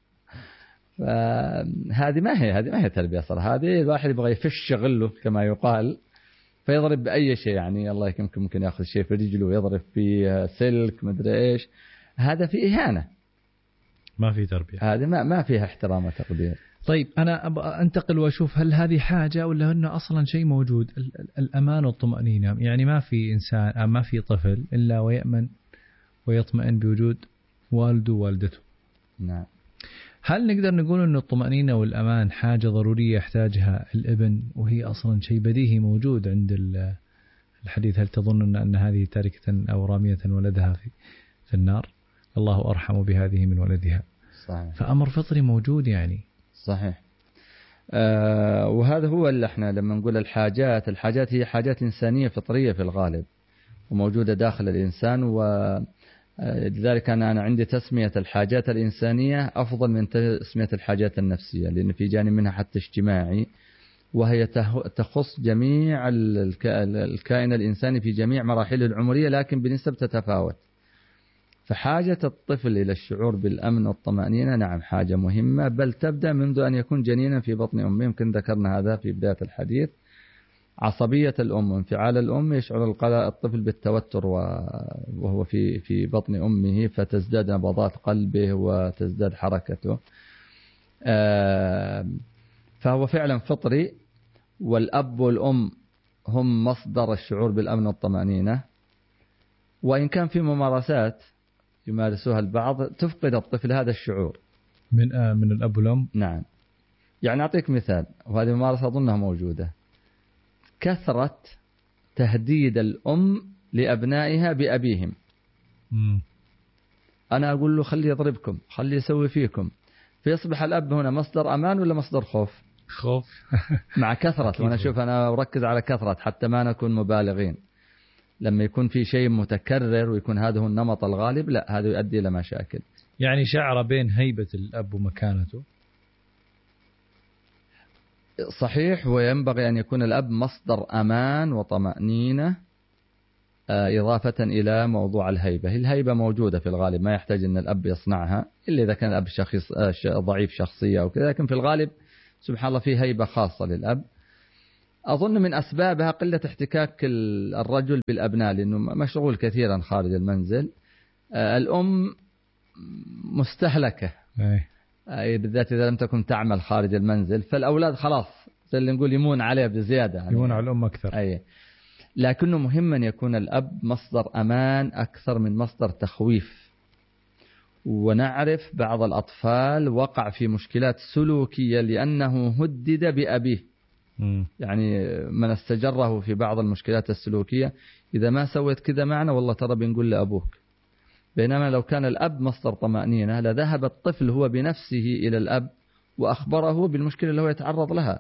فهذه ما هي تربية صراحة. هذه الواحد يبغى يفش غله كما يقال، فيضرب بأي شيء. يعني الله يكرمك ممكن يأخذ شيء في رجله ويضرب في سلك مدري إيش. هذا في إهانة، ما في تربية. هذه ما فيها احترام وتقدير. طيب أنا أنتقل وأشوف هل هذه حاجة ولا أنه أصلا شيء موجود. الأمان والطمأنينة، يعني ما في إنسان ما في طفل إلا ويأمن ويطمئن بوجود والده ووالدته. نعم. هل نقدر نقول أن الطمأنينة والأمان حاجة ضرورية يحتاجها الابن، وهي أصلا شيء بديهي موجود عند الحديث؟ هل تظن أن هذه تاركة أو رامية ولدها في النار؟ الله أرحم بهذه من ولدها. صحيح. فأمر فطري موجود يعني. صحيح. وهذا هو اللي احنا لما نقول الحاجات هي حاجات إنسانية فطرية في الغالب وموجودة داخل الإنسان. لذلك أنا عندي تسمية الحاجات الإنسانية أفضل من تسمية الحاجات النفسية، لأن في جانب منها حتى اجتماعي، وهي تخص جميع الكائن الإنساني في جميع مراحله العمرية، لكن بنسب تتفاوت. فحاجة الطفل إلى الشعور بالأمن والطمأنينة نعم حاجة مهمة، بل تبدأ منذ أن يكون جنينا في بطن أمه. يمكن ذكرنا هذا في بداية الحديث. عصبية الأم وانفعال الأم يشعر الطفل بالتوتر وهو في بطن أمه، فتزداد نبضات قلبه وتزداد حركته. فهو فعلا فطري، والأب والأم هم مصدر الشعور بالأمن والطمأنينة. وإن كان في ممارسات يمارسوها البعض تفقد الطفل هذا الشعور من الأب والأم. نعم. يعني أعطيك مثال، وهذه الممارسة أظنها موجودة. كثرة تهديد الأم لأبنائها بأبيهم. أنا أقول له خلي يضربكم، خلي يسوي فيكم، فيصبح الأب هنا مصدر أمان ولا مصدر خوف؟ خوف. مع كثرة. وأنا أشوف أنا أركز على كثرة حتى ما نكون مبالغين. لما يكون في شيء متكرر ويكون هذا هو النمط الغالب، لا هذا يؤدي إلى مشاكل. يعني شعر بين هيبة الأب ومكانته. صحيح. وينبغي أن يكون الأب مصدر أمان وطمأنينة، إضافة إلى موضوع الهيبة. الهيبة موجودة في الغالب، ما يحتاج أن الأب يصنعها إلا إذا كان الأب ضعيف شخصية أو كذا، لكن في الغالب سبحان الله في هيبة خاصة للأب. أظن من أسبابها قلة احتكاك الرجل بالأبناء، لأنه مشغول كثيرا خارج المنزل. الأم مستهلكة بالذات إذا لم تكن تعمل خارج المنزل، فالأولاد خلاص زي اللي نقول يمون عليه بزيادة يعني. يمون على الأم أكثر. أي. لكنه مهم أن يكون الأب مصدر أمان أكثر من مصدر تخويف. ونعرف بعض الأطفال وقع في مشكلات سلوكية لأنه هدد بأبيه. يعني من استجره في بعض المشكلات السلوكية، إذا ما سويت كذا معنا والله ترى بنقول لأبوك. بينما لو كان الأب مصدر طمأنينة لذهب الطفل هو بنفسه إلى الأب وأخبره بالمشكلة اللي هو يتعرض لها.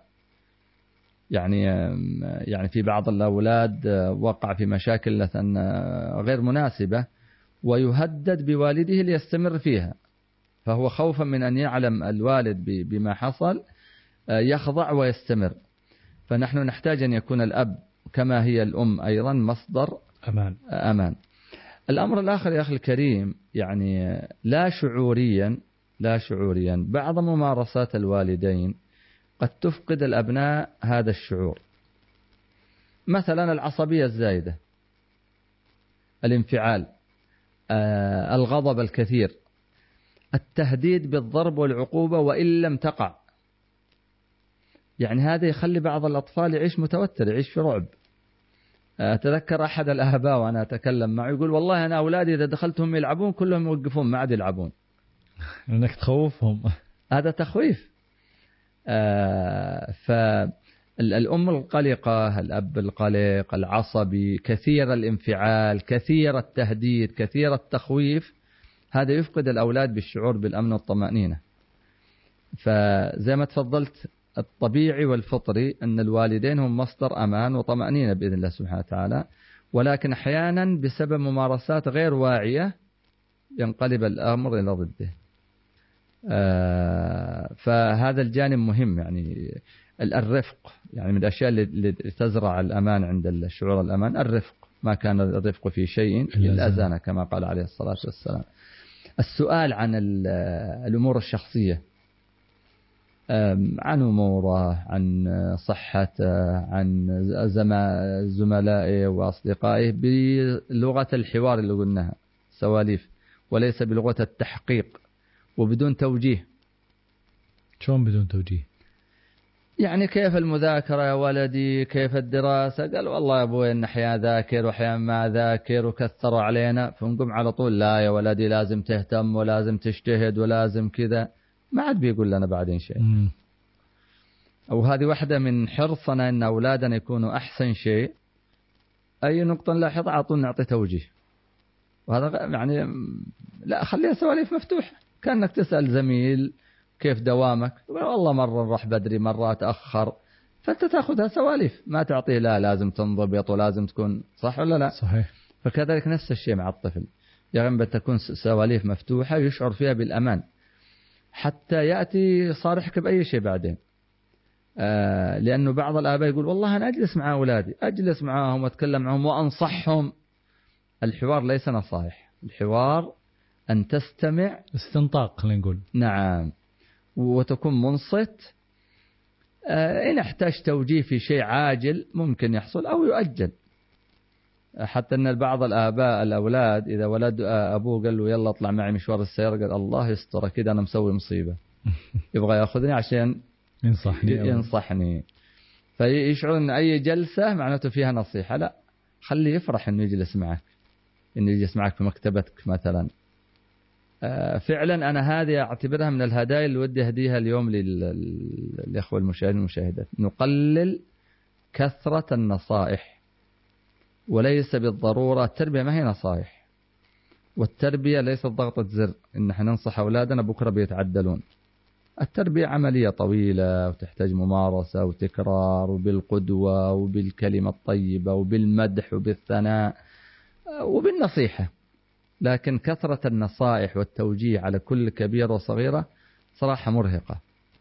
يعني في بعض الأولاد وقع في مشاكل غير مناسبة ويهدد بوالده ليستمر فيها، فهو خوفا من أن يعلم الوالد بما حصل يخضع ويستمر. فنحن نحتاج أن يكون الأب كما هي الأم أيضا مصدر أمان. الأمر الآخر يا أخي الكريم، يعني لا شعوريا لا شعوريا. بعض ممارسات الوالدين قد تفقد الأبناء هذا الشعور، مثلا العصبية الزايدة، الانفعال، الغضب الكثير، التهديد بالضرب والعقوبة وإن لم تقع. يعني هذا يخلي بعض الأطفال يعيش متوتر، يعيش في رعب. أتذكر أحد الآباء وأنا أتكلم معه يقول والله أنا أولادي إذا دخلتهم يلعبون كلهم يوقفون ما عاد يلعبون. أنك تخوفهم. هذا تخويف. فالأم القلقة، الأب القلق، العصبي، كثير الانفعال، كثير التهديد، كثير التخويف، هذا يفقد الأولاد بالشعور بالأمن والطمأنينة. فزي ما تفضلت، الطبيعي والفطري أن الوالدين هم مصدر أمان وطمأنينة بإذن الله سبحانه وتعالى، ولكن أحيانا بسبب ممارسات غير واعية ينقلب الأمر إلى ضده. فهذا الجانب مهم. يعني الرفق، يعني من الأشياء اللي تزرع الأمان عند الشعور الأمان الرفق. ما كان الرفق في شيء إلا زانه كما قال عليه الصلاة والسلام. السؤال عن الأمور الشخصية، عن أموره، عن صحته، عن زملائه وأصدقائه بلغة الحوار اللي قلناها، سواليف، وليس بلغة التحقيق وبدون توجيه. شلون بدون توجيه؟ يعني كيف المذاكرة يا ولدي، كيف الدراسة؟ قال والله يا أبوي إن أحيانا ذاكر وأحيانا ما ذاكر وكثروا علينا. فنقوم على طول لا يا ولدي لازم تهتم ولازم تجتهد ولازم كذا. ما عاد بيقول لنا بعدين شيء. أو هذه واحدة من حرصنا أن أولادنا يكونوا أحسن شيء. أي نقطة نلاحظها على طول نعطي توجيه. وهذا يعني لا، خليها سواليف مفتوحة، كأنك تسأل زميل كيف دوامك، والله مرة نروح بدري مرة أتأخر، فأنت تأخذها سواليف، ما تعطيه لا لازم تنضبط ولازم تكون صح ولا لا. صحيح. فكذلك نفس الشيء مع الطفل، ينبغي تكون سواليف مفتوحة يشعر فيها بالأمان حتى يأتي صارحك بأي شيء بعدين. لأنه بعض الآباء يقول والله أنا أجلس مع أولادي، أجلس معهم وأتكلم معهم وأنصحهم. الحوار ليس نصائح، الحوار أن تستمع، استنطاق خلينا نقول. نعم، وتكون منصت. إن احتاج توجيه في شيء عاجل ممكن يحصل أو يؤجل. حتى أن بعض الآباء الأولاد إذا ولد أبوه قال له يلا اطلع معي مشوار السيارة، قال الله يستر كده أنا مسوي مصيبة، يبغى يأخذني عشان ينصحني. فيشعر أن أي جلسة معناته فيها نصيحة. لا، خليه يفرح أنه يجلس معك، أنه يجلس معك في مكتبتك مثلا. فعلا أنا هذه أعتبرها من الهدايا اللي ودي أهديها اليوم للإخوة المشاهدين والمشاهدات. نقلل كثرة النصائح، وليس بالضرورة التربية ما هي نصائح، والتربية ليست ضغطة زر إن احنا ننصح أولادنا بكرة بيتعدلون. التربية عملية طويلة وتحتاج ممارسة وتكرار، وبالقدوة وبالكلمة الطيبة وبالمدح وبالثناء وبالنصيحة. لكن كثرة النصائح والتوجيه على كل كبيرة وصغيرة صراحة مرهقة،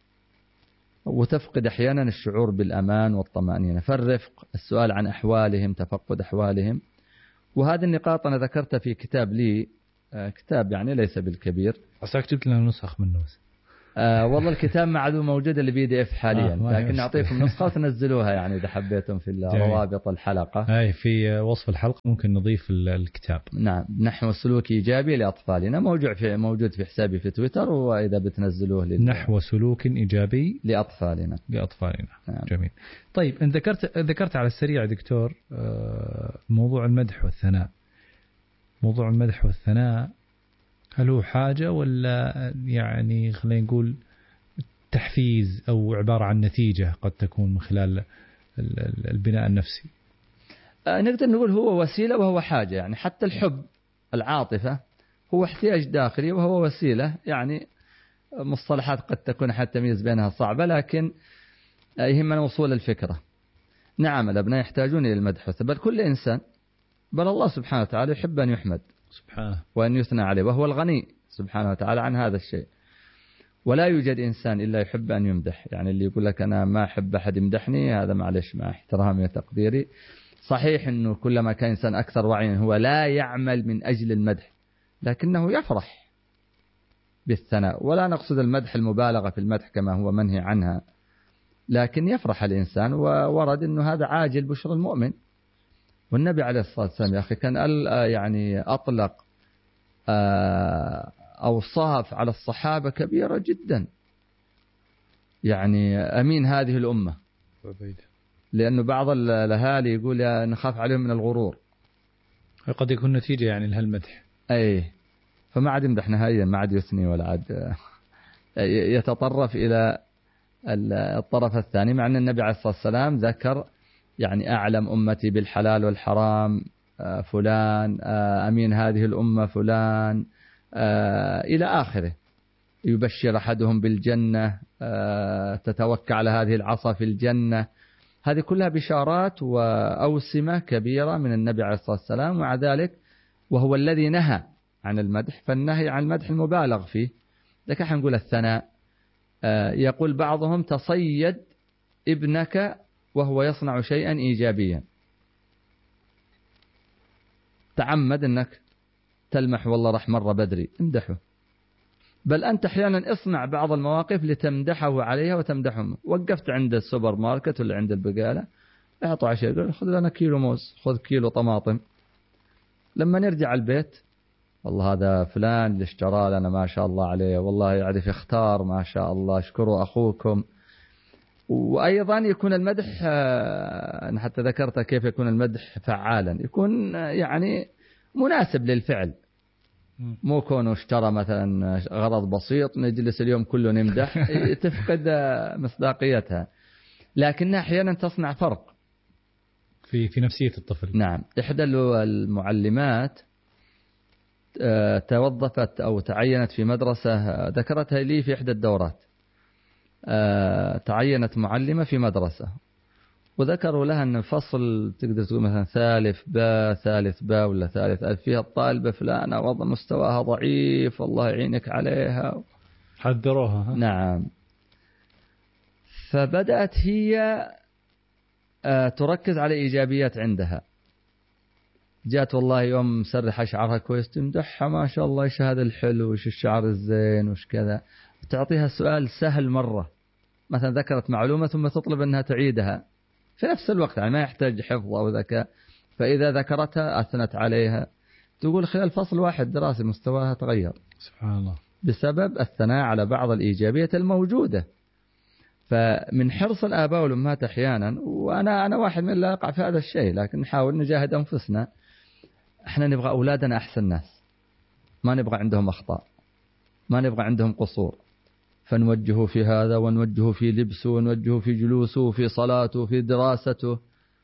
وتفقد أحيانا الشعور بالأمان والطمأنينة. فالرفق، السؤال عن أحوالهم، تفقد أحوالهم. وهذه النقاط أنا ذكرتها في كتاب لي، كتاب يعني ليس بالكبير. عساك جبت لنا نسخ منه بس. والله الكتاب معدوم موجود اللي بي PDF حاليا، لكن نعطيكم نسخة وتنزلوها يعني إذا حبيتم في روابط الحلقة. هاي في وصف الحلقة ممكن نضيف الكتاب. نعم، نحو سلوك إيجابي لأطفالنا، موجود في حسابي في تويتر، وإذا بتنزلوه نحو سلوك إيجابي لأطفالنا. نعم. جميل. طيب أنت ذكرت على السريع دكتور موضوع المدح والثناء. موضوع المدح والثناء هل هو حاجة ولا يعني خلينا نقول تحفيز أو عبارة عن نتيجة قد تكون من خلال البناء النفسي؟ نقدر نقول هو وسيلة وهو حاجة. يعني حتى الحب، العاطفة، هو احتياج داخلي وهو وسيلة. يعني مصطلحات قد تكون حتى تمييز بينها صعبة، لكن يهمنا وصول الفكرة. نعم، الأبناء يحتاجون إلى المدح، بل كل إنسان، بل الله سبحانه وتعالى يحب أن يحمد سبحانه وأن يثنى عليه، وهو الغني سبحانه وتعالى عن هذا الشيء. ولا يوجد إنسان إلا يحب أن يمدح. يعني اللي يقول لك أنا ما أحب أحد يمدحني، هذا معلش مع احترامي وتقديري. صحيح أنه كلما كان إنسان أكثر وعيا هو لا يعمل من أجل المدح، لكنه يفرح بالثناء، ولا نقصد المدح المبالغة في المدح كما هو منهي عنها، لكن يفرح الإنسان، وورد أنه هذا عاجل بشر المؤمن. والنبي عليه الصلاة والسلام يا أخي كان يعني أطلق أوصاف على الصحابة كبيرة جدا، يعني أمين هذه الأمة، لأنه بعض الأهالي يقول نخاف عليهم من الغرور، قد يكون نتيجة يعني لهالمدح. أي، فما عاد يمدح نهائيا، ما عاد يثني ولا عاد يتطرف إلى الطرف الثاني، مع أن النبي عليه الصلاة والسلام ذكر يعني أعلم أمتي بالحلال والحرام فلان، أمين هذه الأمة فلان، إلى آخره. يبشر أحدهم بالجنة، تتوكى على هذه العصا في الجنة. هذه كلها بشارات وأوسمة كبيرة من النبي عليه الصلاة والسلام، ومع ذلك وهو الذي نهى عن المدح، فالنهي عن المدح المبالغ فيه. لكن حنقول الثناء، يقول بعضهم تصيد ابنك وهو يصنع شيئا إيجابيا، تعمد أنك تلمح والله راح مرة بدري، امدحه. بل أنت أحيانا اصنع بعض المواقف لتمدحه عليها وتمدحه. وقفت عند السوبر ماركت ولا عند البقالة، اعطوا عشاء، قال خذ لنا كيلو موز، خذ كيلو طماطم. لما نرجع البيت، والله هذا فلان اللي اشترى لنا ما شاء الله عليه، والله يعرف يختار ما شاء الله، اشكروا أخوكم. وأيضا يكون المدح، أنا حتى ذكرت كيف يكون المدح فعالا، يكون يعني مناسب للفعل، مو كونه اشترى مثلا غرض بسيط نجلس اليوم كله نمدح تفقد مصداقيتها، لكنها أحيانا تصنع فرق في نفسية الطفل. نعم. إحدى المعلمات توظفت أو تعينت في مدرسة، ذكرتها لي في إحدى الدورات، تعينت معلمة في مدرسة، وذكروا لها أن فصل تقدر تقول مثلا ثالث باء ولا ثالث ألف، فيها الطالبة فلانة وضع مستواها ضعيف، الله يعينك عليها، حذروها. نعم. فبدأت هي تركز على إيجابيات عندها، جاءت والله يوم مسرحة شعرها كويس تمدحها ما شاء الله، إيش هذا الحلو، إيش الشعر الزين، وإيش كذا. تعطيها سؤال سهل مرة، مثلا ذكرت معلومة ثم تطلب أنها تعيدها في نفس الوقت، يعني ما يحتاج حفظ أو ذكاء، فإذا ذكرتها أثنت عليها. تقول خلال فصل واحد دراسي مستواها تغير، سبحان الله، بسبب الثناء على بعض الإيجابيات الموجودة. فمن حرص الآباء والأمهات أحيانا، وأنا واحد من اللي يقع في هذا الشيء، لكن نحاول نجاهد أنفسنا. احنا نبغى أولادنا أحسن ناس، ما نبغى عندهم أخطاء، ما نبغى عندهم قصور، فنوجهه في هذا ونوجهه في لبسه ونوجهه في جلوسه وفي صلاته وفي دراسته،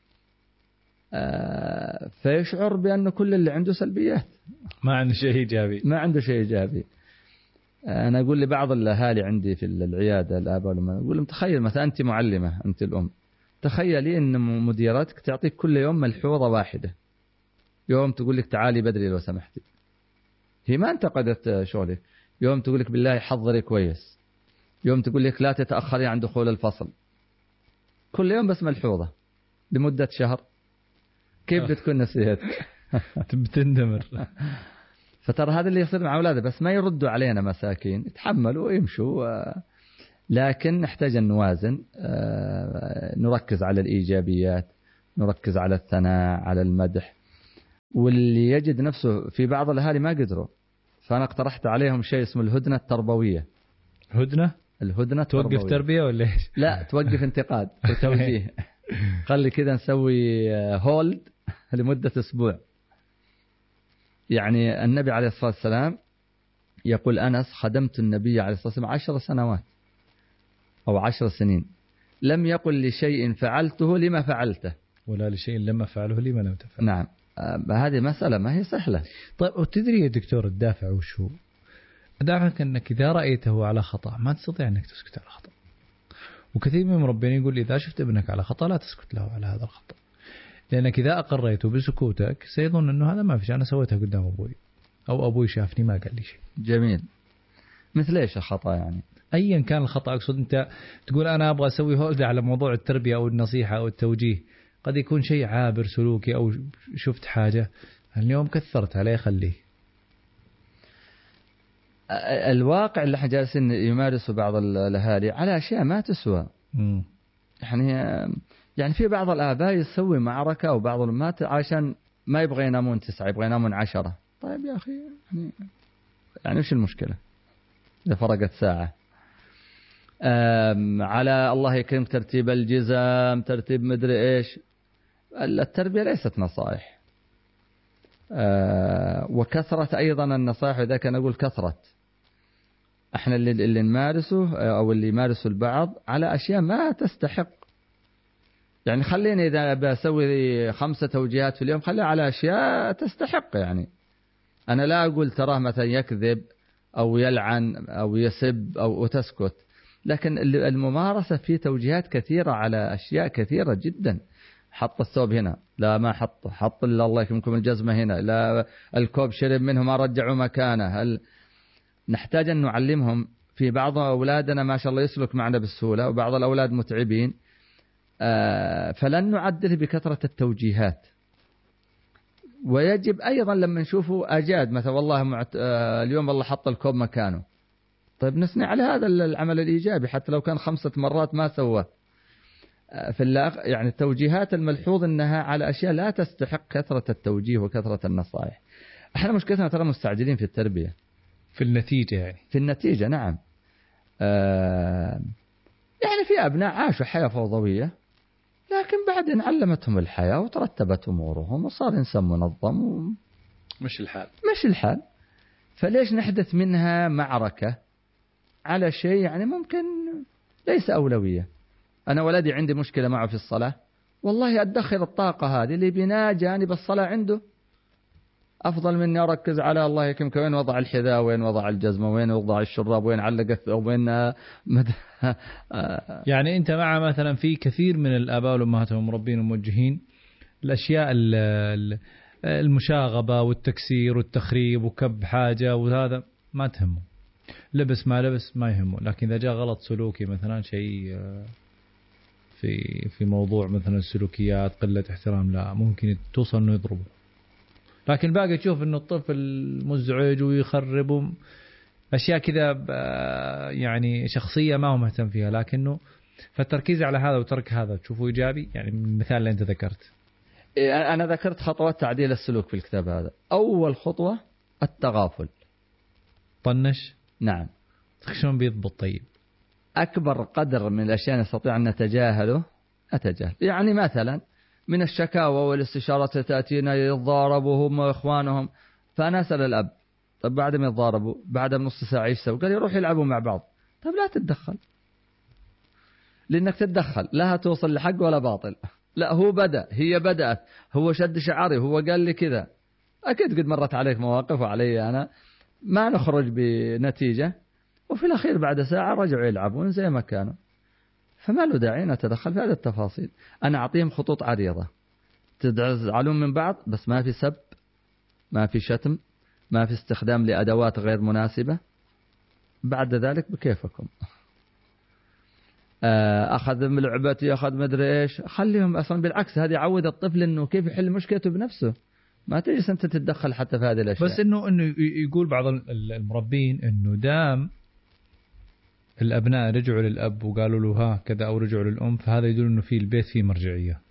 فيشعر بأن كل اللي عنده سلبيات، ما عنده شيء إيجابي، ما عنده شيء إيجابي. أنا أقول لبعض الأهالي عندي في العيادة الآباء والأمهات، أقول لهم تخيل مثلا أنت معلمة، أنت الأم، تخيلي أن مديرتك تعطيك كل يوم ملحوظة واحدة، يوم تقول لك تعالي بدري لو سمحتي، هي ما انتقدت شغلك، يوم تقول لك بالله حضري كويس، يوم تقول لك لا تتأخري عن دخول الفصل، كل يوم بس ملحوظة لمدة شهر، كيف بتكون نفسيتك؟ بتندمر. فترى هذا اللي يصير مع أولاده، بس ما يردوا علينا مساكين، يتحملوا ويمشوا. لكن نحتاج أن نوازن، نركز على الإيجابيات، نركز على الثناء، على المدح. واللي يجد نفسه في بعض الأهالي ما قدروا، فأنا اقترحت عليهم شيء اسمه الهدنة التربوية. الهدنة التربوية. توقف تربية ولا إيش؟ لا، توقف انتقاد وتوجيه. خلي كذا نسوي هولد لمدة أسبوع. يعني النبي عليه الصلاة والسلام يقول أنس خدمت النبي عليه الصلاة والسلام 10 سنوات أو 10 سنين، لم يقل لشيء فعلته لما فعلته، ولا لشيء لما فعله لما لم تفعل. نعم، هذه مسألة ما هي سهلة. طيب، وتدري يا دكتور الدافع وش هو؟ دافعك أنك إذا رأيته على خطأ ما تستطيع أنك تسكت على خطأ. وكثير من المربين يقول إذا شفت ابنك على خطأ لا تسكت له على هذا الخطأ، لأنك إذا أقريته بسكوتك سيظن أنه هذا ما في شيء، أنا سويتها قدام أبوي أو أبوي شافني ما قال لي شيء. جميل. مثل إيش الخطأ يعني؟ أيا كان الخطأ، أقصد أنت تقول أنا أبغى أسوي هولد على موضوع التربية أو النصيحة أو التوجيه، قد يكون شيء عابر سلوكي أو شفت حاجة اليوم كثرت عليه، خليه. الواقع اللي احنا جالسين يمارسه بعض الأهالي على أشياء ما تسوى. يعني في بعض الآباء يسوي معركة وبعض الأمهات عشان ما يبغى ينامون 9 يبغى ينامون 10. طيب يا أخي يعني وش المشكلة إذا فرقت ساعة؟ على الله يكرمك ترتيب الجزام، ترتيب مدري إيش. التربية ليست نصائح، وكثرة أيضا النصائح. إذا كان أقول كثرة، احنا اللي نمارسه أو اللي يمارسه البعض على أشياء ما تستحق. يعني خليني إذا بسوي 5 توجيهات في اليوم خليها على أشياء تستحق. يعني أنا لا أقول تراه مثلا يكذب أو يلعن أو يسب أو تسكت، لكن الممارسة في توجيهات كثيرة على أشياء كثيرة جدا. حط الثوب هنا، لا ما حطه، حط الله يكرمكم الجزمة هنا، لا الكوب شرب منه ما رجعوا مكانه. نحتاج أن نعلمهم. في بعض أولادنا ما شاء الله يسلك معنا بالسهولة، وبعض الأولاد متعبين، فلن نعدل بكثرة التوجيهات. ويجب أيضا لما نشوفه أجاد مثلا والله اليوم والله حط الكوب مكانه، طيب نثني على هذا العمل الإيجابي حتى لو كان 5 مرات ما سوى. يعني التوجيهات الملحوظ أنها على أشياء لا تستحق كثرة التوجيه وكثرة النصائح. احنا مشكلتنا ترى مستعجلين في التربية، في النتيجة. يعني في النتيجة نعم. يعني في أبناء عاشوا حياة فوضوية، لكن بعدين علمتهم الحياة وترتبت أمورهم وصار إنسان منظم مش الحال. فليش نحدث منها معركة على شيء يعني ممكن ليس أولوية؟ أنا ولدي عندي مشكلة معه في الصلاة، والله أدخر الطاقة هذه لبناء جانب الصلاة عنده أفضل مني أركز على الله يكرمك وين وضع الحذاء، وين وضع الجزمة، وين وضع الشراب، وين علق الثوب، وين يعني أنت مع مثلا في كثير من الآباء والأمهات والمربين والموجهين الأشياء المشاغبة والتكسير والتخريب وكب حاجة وهذا ما تهمه، لبس ما لبس ما يهمه. لكن إذا جاء غلط سلوكي مثلا شيء في موضوع مثلا السلوكيات قلة احترام، لا ممكن توصل إنه يضربه. لكن باقي تشوف إنه الطفل مزعج ويخرب أشياء كذا يعني شخصية ما هو مهتم فيها، لكنه فالتركيز على هذا وترك هذا تشوفه إيجابي. يعني المثال اللي أنت ذكرت، أنا ذكرت خطوات تعديل السلوك في الكتاب هذا. أول خطوة التغافل. طنش. نعم. شلون بيضبط؟ طيب أكبر قدر من الأشياء نستطيع أن نتجاهله أتجاهل. يعني مثلا من الشكاوى والاستشارات تأتينا يتضاربوا هم وإخوانهم، فأنا أسأل الأب طب بعد ما يتضاربوا بعد نص ساعة إيش سووا؟ قال يروح يلعبوا مع بعض. طب لا تتدخل، لأنك تتدخل لا توصل لحق ولا باطل. لا هو بدأ، هي بدأت، هو شد شعري، هو قال لي كذا. أكيد قد مرت عليك مواقف وعلي أنا، ما نخرج بنتيجة، وفي الأخير بعد ساعة رجعوا يلعبون زي ما كانوا. فما له داعي نتدخل في هذه التفاصيل. أنا أعطيهم خطوط عريضة، تزعلون من بعض بس ما في سب، ما في شتم، ما في استخدام لأدوات غير مناسبة. بعد ذلك بكيفكم. أخذ من لعبتي، أخذ مدري إيش، خليهم أصلا. بالعكس هذه يعود الطفل إنه كيف يحل مشكلته بنفسه، ما تجلس أنت تتدخل حتى في هذه الأشياء. بس إنه يقول بعض المربين إنه دام الأبناء رجعوا للأب وقالوا له ها كذا أو رجعوا للأم، فهذا يدل إنه في البيت فيه مرجعية،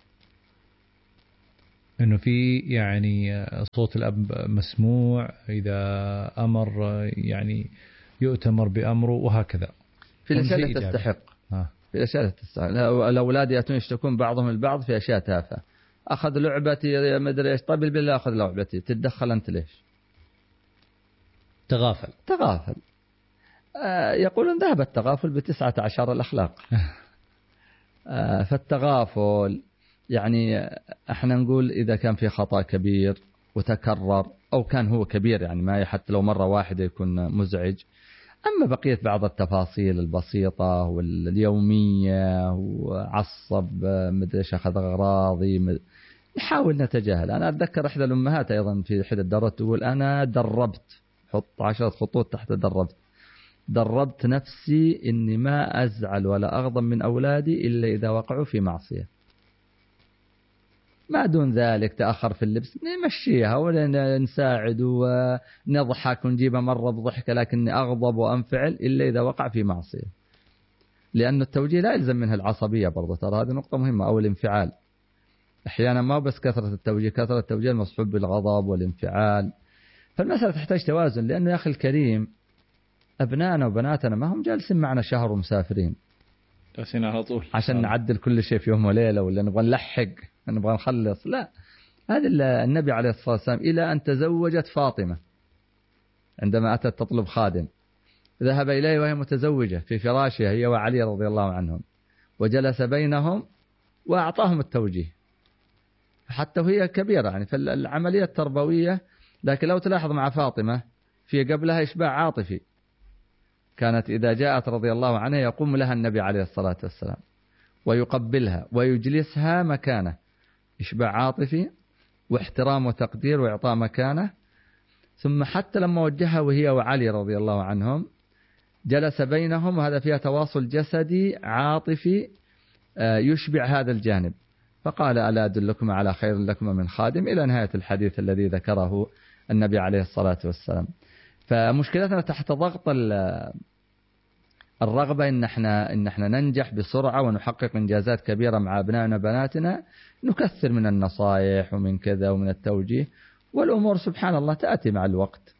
إنه في يعني صوت الأب مسموع، إذا أمر يعني يؤتمر بأمره وهكذا. في الأشياء التي تستحق، في الأشياء التي تستحق. الأولاد يأتون يشتكون بعضهم البعض في أشياء تافهة. أخذ لعبتي يا مدري إيش، طيب بالله أخذ لعبتي، تتدخل أنت ليش؟ تغافل. يقولون ذهب التغافل ب19 الأخلاق. فالتغافل يعني احنا نقول إذا كان في خطأ كبير وتكرر أو كان هو كبير، يعني ما حتى لو مرة واحدة يكون مزعج. أما بقية بعض التفاصيل البسيطة واليومية وعصب مدري ايش أخذ أغراضي، نحاول نتجاهل. أنا أتذكر إحدى الأمهات أيضا في إحدى الدورات تقول أنا دربت، حط 10 خطوط تحت دربت نفسي إني ما أزعل ولا أغضب من أولادي إلا إذا وقعوا في معصية. ما دون ذلك تأخر في اللبس نمشيها ولا نساعد ونضحك ونجيبها مرة بضحكة، لكني أغضب وأنفعل إلا إذا وقع في معصية، لأن التوجيه لا يلزم منه العصبية برضه، ترى هذه نقطة مهمة، أو الانفعال. أحيانا ما بس كثرة التوجيه، كثرة التوجيه المصحوب بالغضب والانفعال. فالمسألة تحتاج توازن، لأنه يا أخي الكريم أبنائنا وبناتنا ما هم جالسين معنا شهر ومسافرين جالسين على طول عشان نعدل كل شيء في يوم وليلة، ولا نبغى نلحق نبغى نخلص. لا، هذا النبي عليه الصلاة والسلام إلى أن تزوجت فاطمة عندما أتت تطلب خادم، ذهب إليه وهي متزوجة في فراشها هي وعلي رضي الله عنهم، وجلس بينهم وأعطاهم التوجيه حتى وهي كبيرة يعني. فالعملية التربوية، لكن لو تلاحظ مع فاطمة في قبلها إشباع عاطفي، كانت إذا جاءت رضي الله عنها يقوم لها النبي عليه الصلاة والسلام ويقبلها ويجلسها مكانه، إشباع عاطفي واحترام وتقدير وإعطاء مكانه. ثم حتى لما وجهها وهي وعلي رضي الله عنهم جلس بينهم، وهذا فيها تواصل جسدي عاطفي يشبع هذا الجانب. فقال ألا أدلكم على خير لكم من خادم، إلى نهاية الحديث الذي ذكره النبي عليه الصلاة والسلام. فمشكلتنا تحت ضغط الرغبة إن احنا ننجح بسرعة ونحقق إنجازات كبيرة مع أبنائنا وبناتنا، نكثر من النصائح ومن كذا ومن التوجيه، والأمور سبحان الله تأتي مع الوقت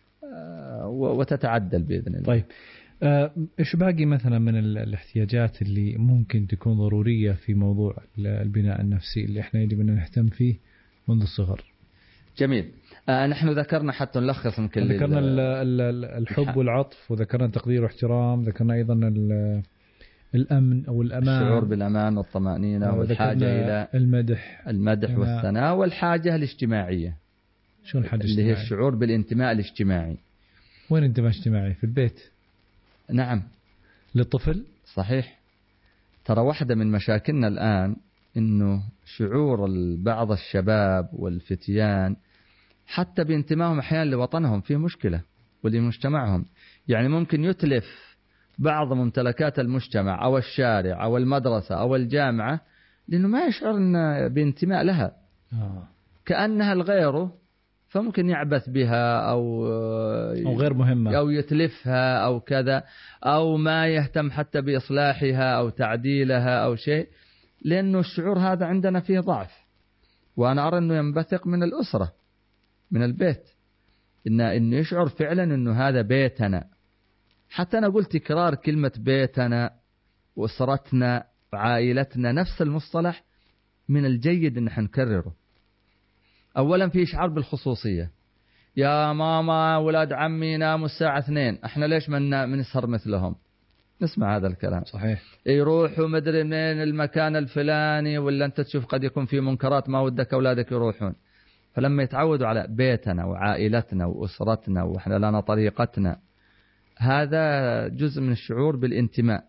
وتتعدل بإذن الله. طيب، إيش باقي مثلا من الاحتياجات اللي ممكن تكون ضرورية في موضوع البناء النفسي اللي احنا يجب أن نهتم فيه منذ الصغر؟ جميل. نحن ذكرنا حتى نلخص يمكن ذكرنا الحب والعطف، وذكرنا التقدير واحترام، ذكرنا أيضا الأمن أو الأمان، الشعور بالأمان والطمأنينة، والحاجة إلى المدح والثناء، والحاجة الاجتماعية. شو الحاجة اللي هي الشعور بالانتماء الاجتماعي. وين انتماء اجتماعي؟ في البيت. نعم، للطفل. صحيح. ترى واحدة من مشاكلنا الآن إنه شعور بعض الشباب والفتيان حتى بانتمائهم أحيانا لوطنهم فيه مشكلة ولمجتمعهم. يعني ممكن يتلف بعض ممتلكات المجتمع أو الشارع أو المدرسة أو الجامعة لأنه ما يشعر بانتماء لها، كأنها الغيره، فممكن يعبث بها أو غير مهمة أو يتلفها أو كذا، أو ما يهتم حتى بإصلاحها أو تعديلها أو شيء، لأنه الشعور هذا عندنا فيه ضعف. وأنا أرى أنه ينبثق من الأسرة، من البيت، إنه يشعر فعلا أنه هذا بيتنا. حتى أنا قلت تكرار كلمة بيتنا وأسرتنا وعائلتنا، نفس المصطلح من الجيد أن احنا نكرره. أولا في إشعار بالخصوصية، يا ماما ولاد عمي ناموا الساعة 2، احنا ليش ما نسهر مثلهم؟ نسمع هذا الكلام. صحيح. يروحوا مدري منين المكان الفلاني، ولا أنت تشوف قد يكون في منكرات ما ودك أولادك يروحون. فلما يتعودوا على بيتنا وعائلتنا وأسرتنا وإحنا لنا طريقتنا، هذا جزء من الشعور بالانتماء.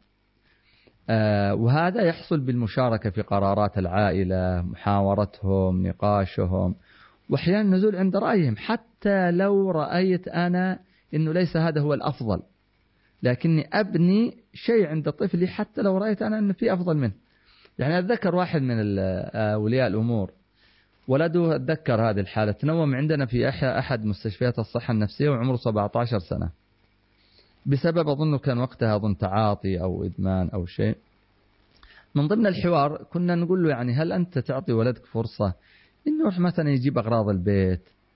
وهذا يحصل بالمشاركة في قرارات العائلة، محاورتهم، نقاشهم، وأحيانا نزول عند رأيهم، حتى لو رأيت أنا إنه ليس هذا هو الأفضل، لكني أبني شيء عند طفلي حتى لو رأيت أنا أنه في أفضل منه. يعني أتذكر واحد من أولياء الأمور ولده، أتذكر هذه الحالة، تنوم عندنا في أحد مستشفيات الصحة النفسية وعمره 17 سنة، بسبب أظنه كان وقتها تعاطي أو إدمان أو شيء. من ضمن الحوار كنا نقول له يعني هل أنت تعطي ولدك فرصة إنه يروح مثلا يجيب أغراض البيت،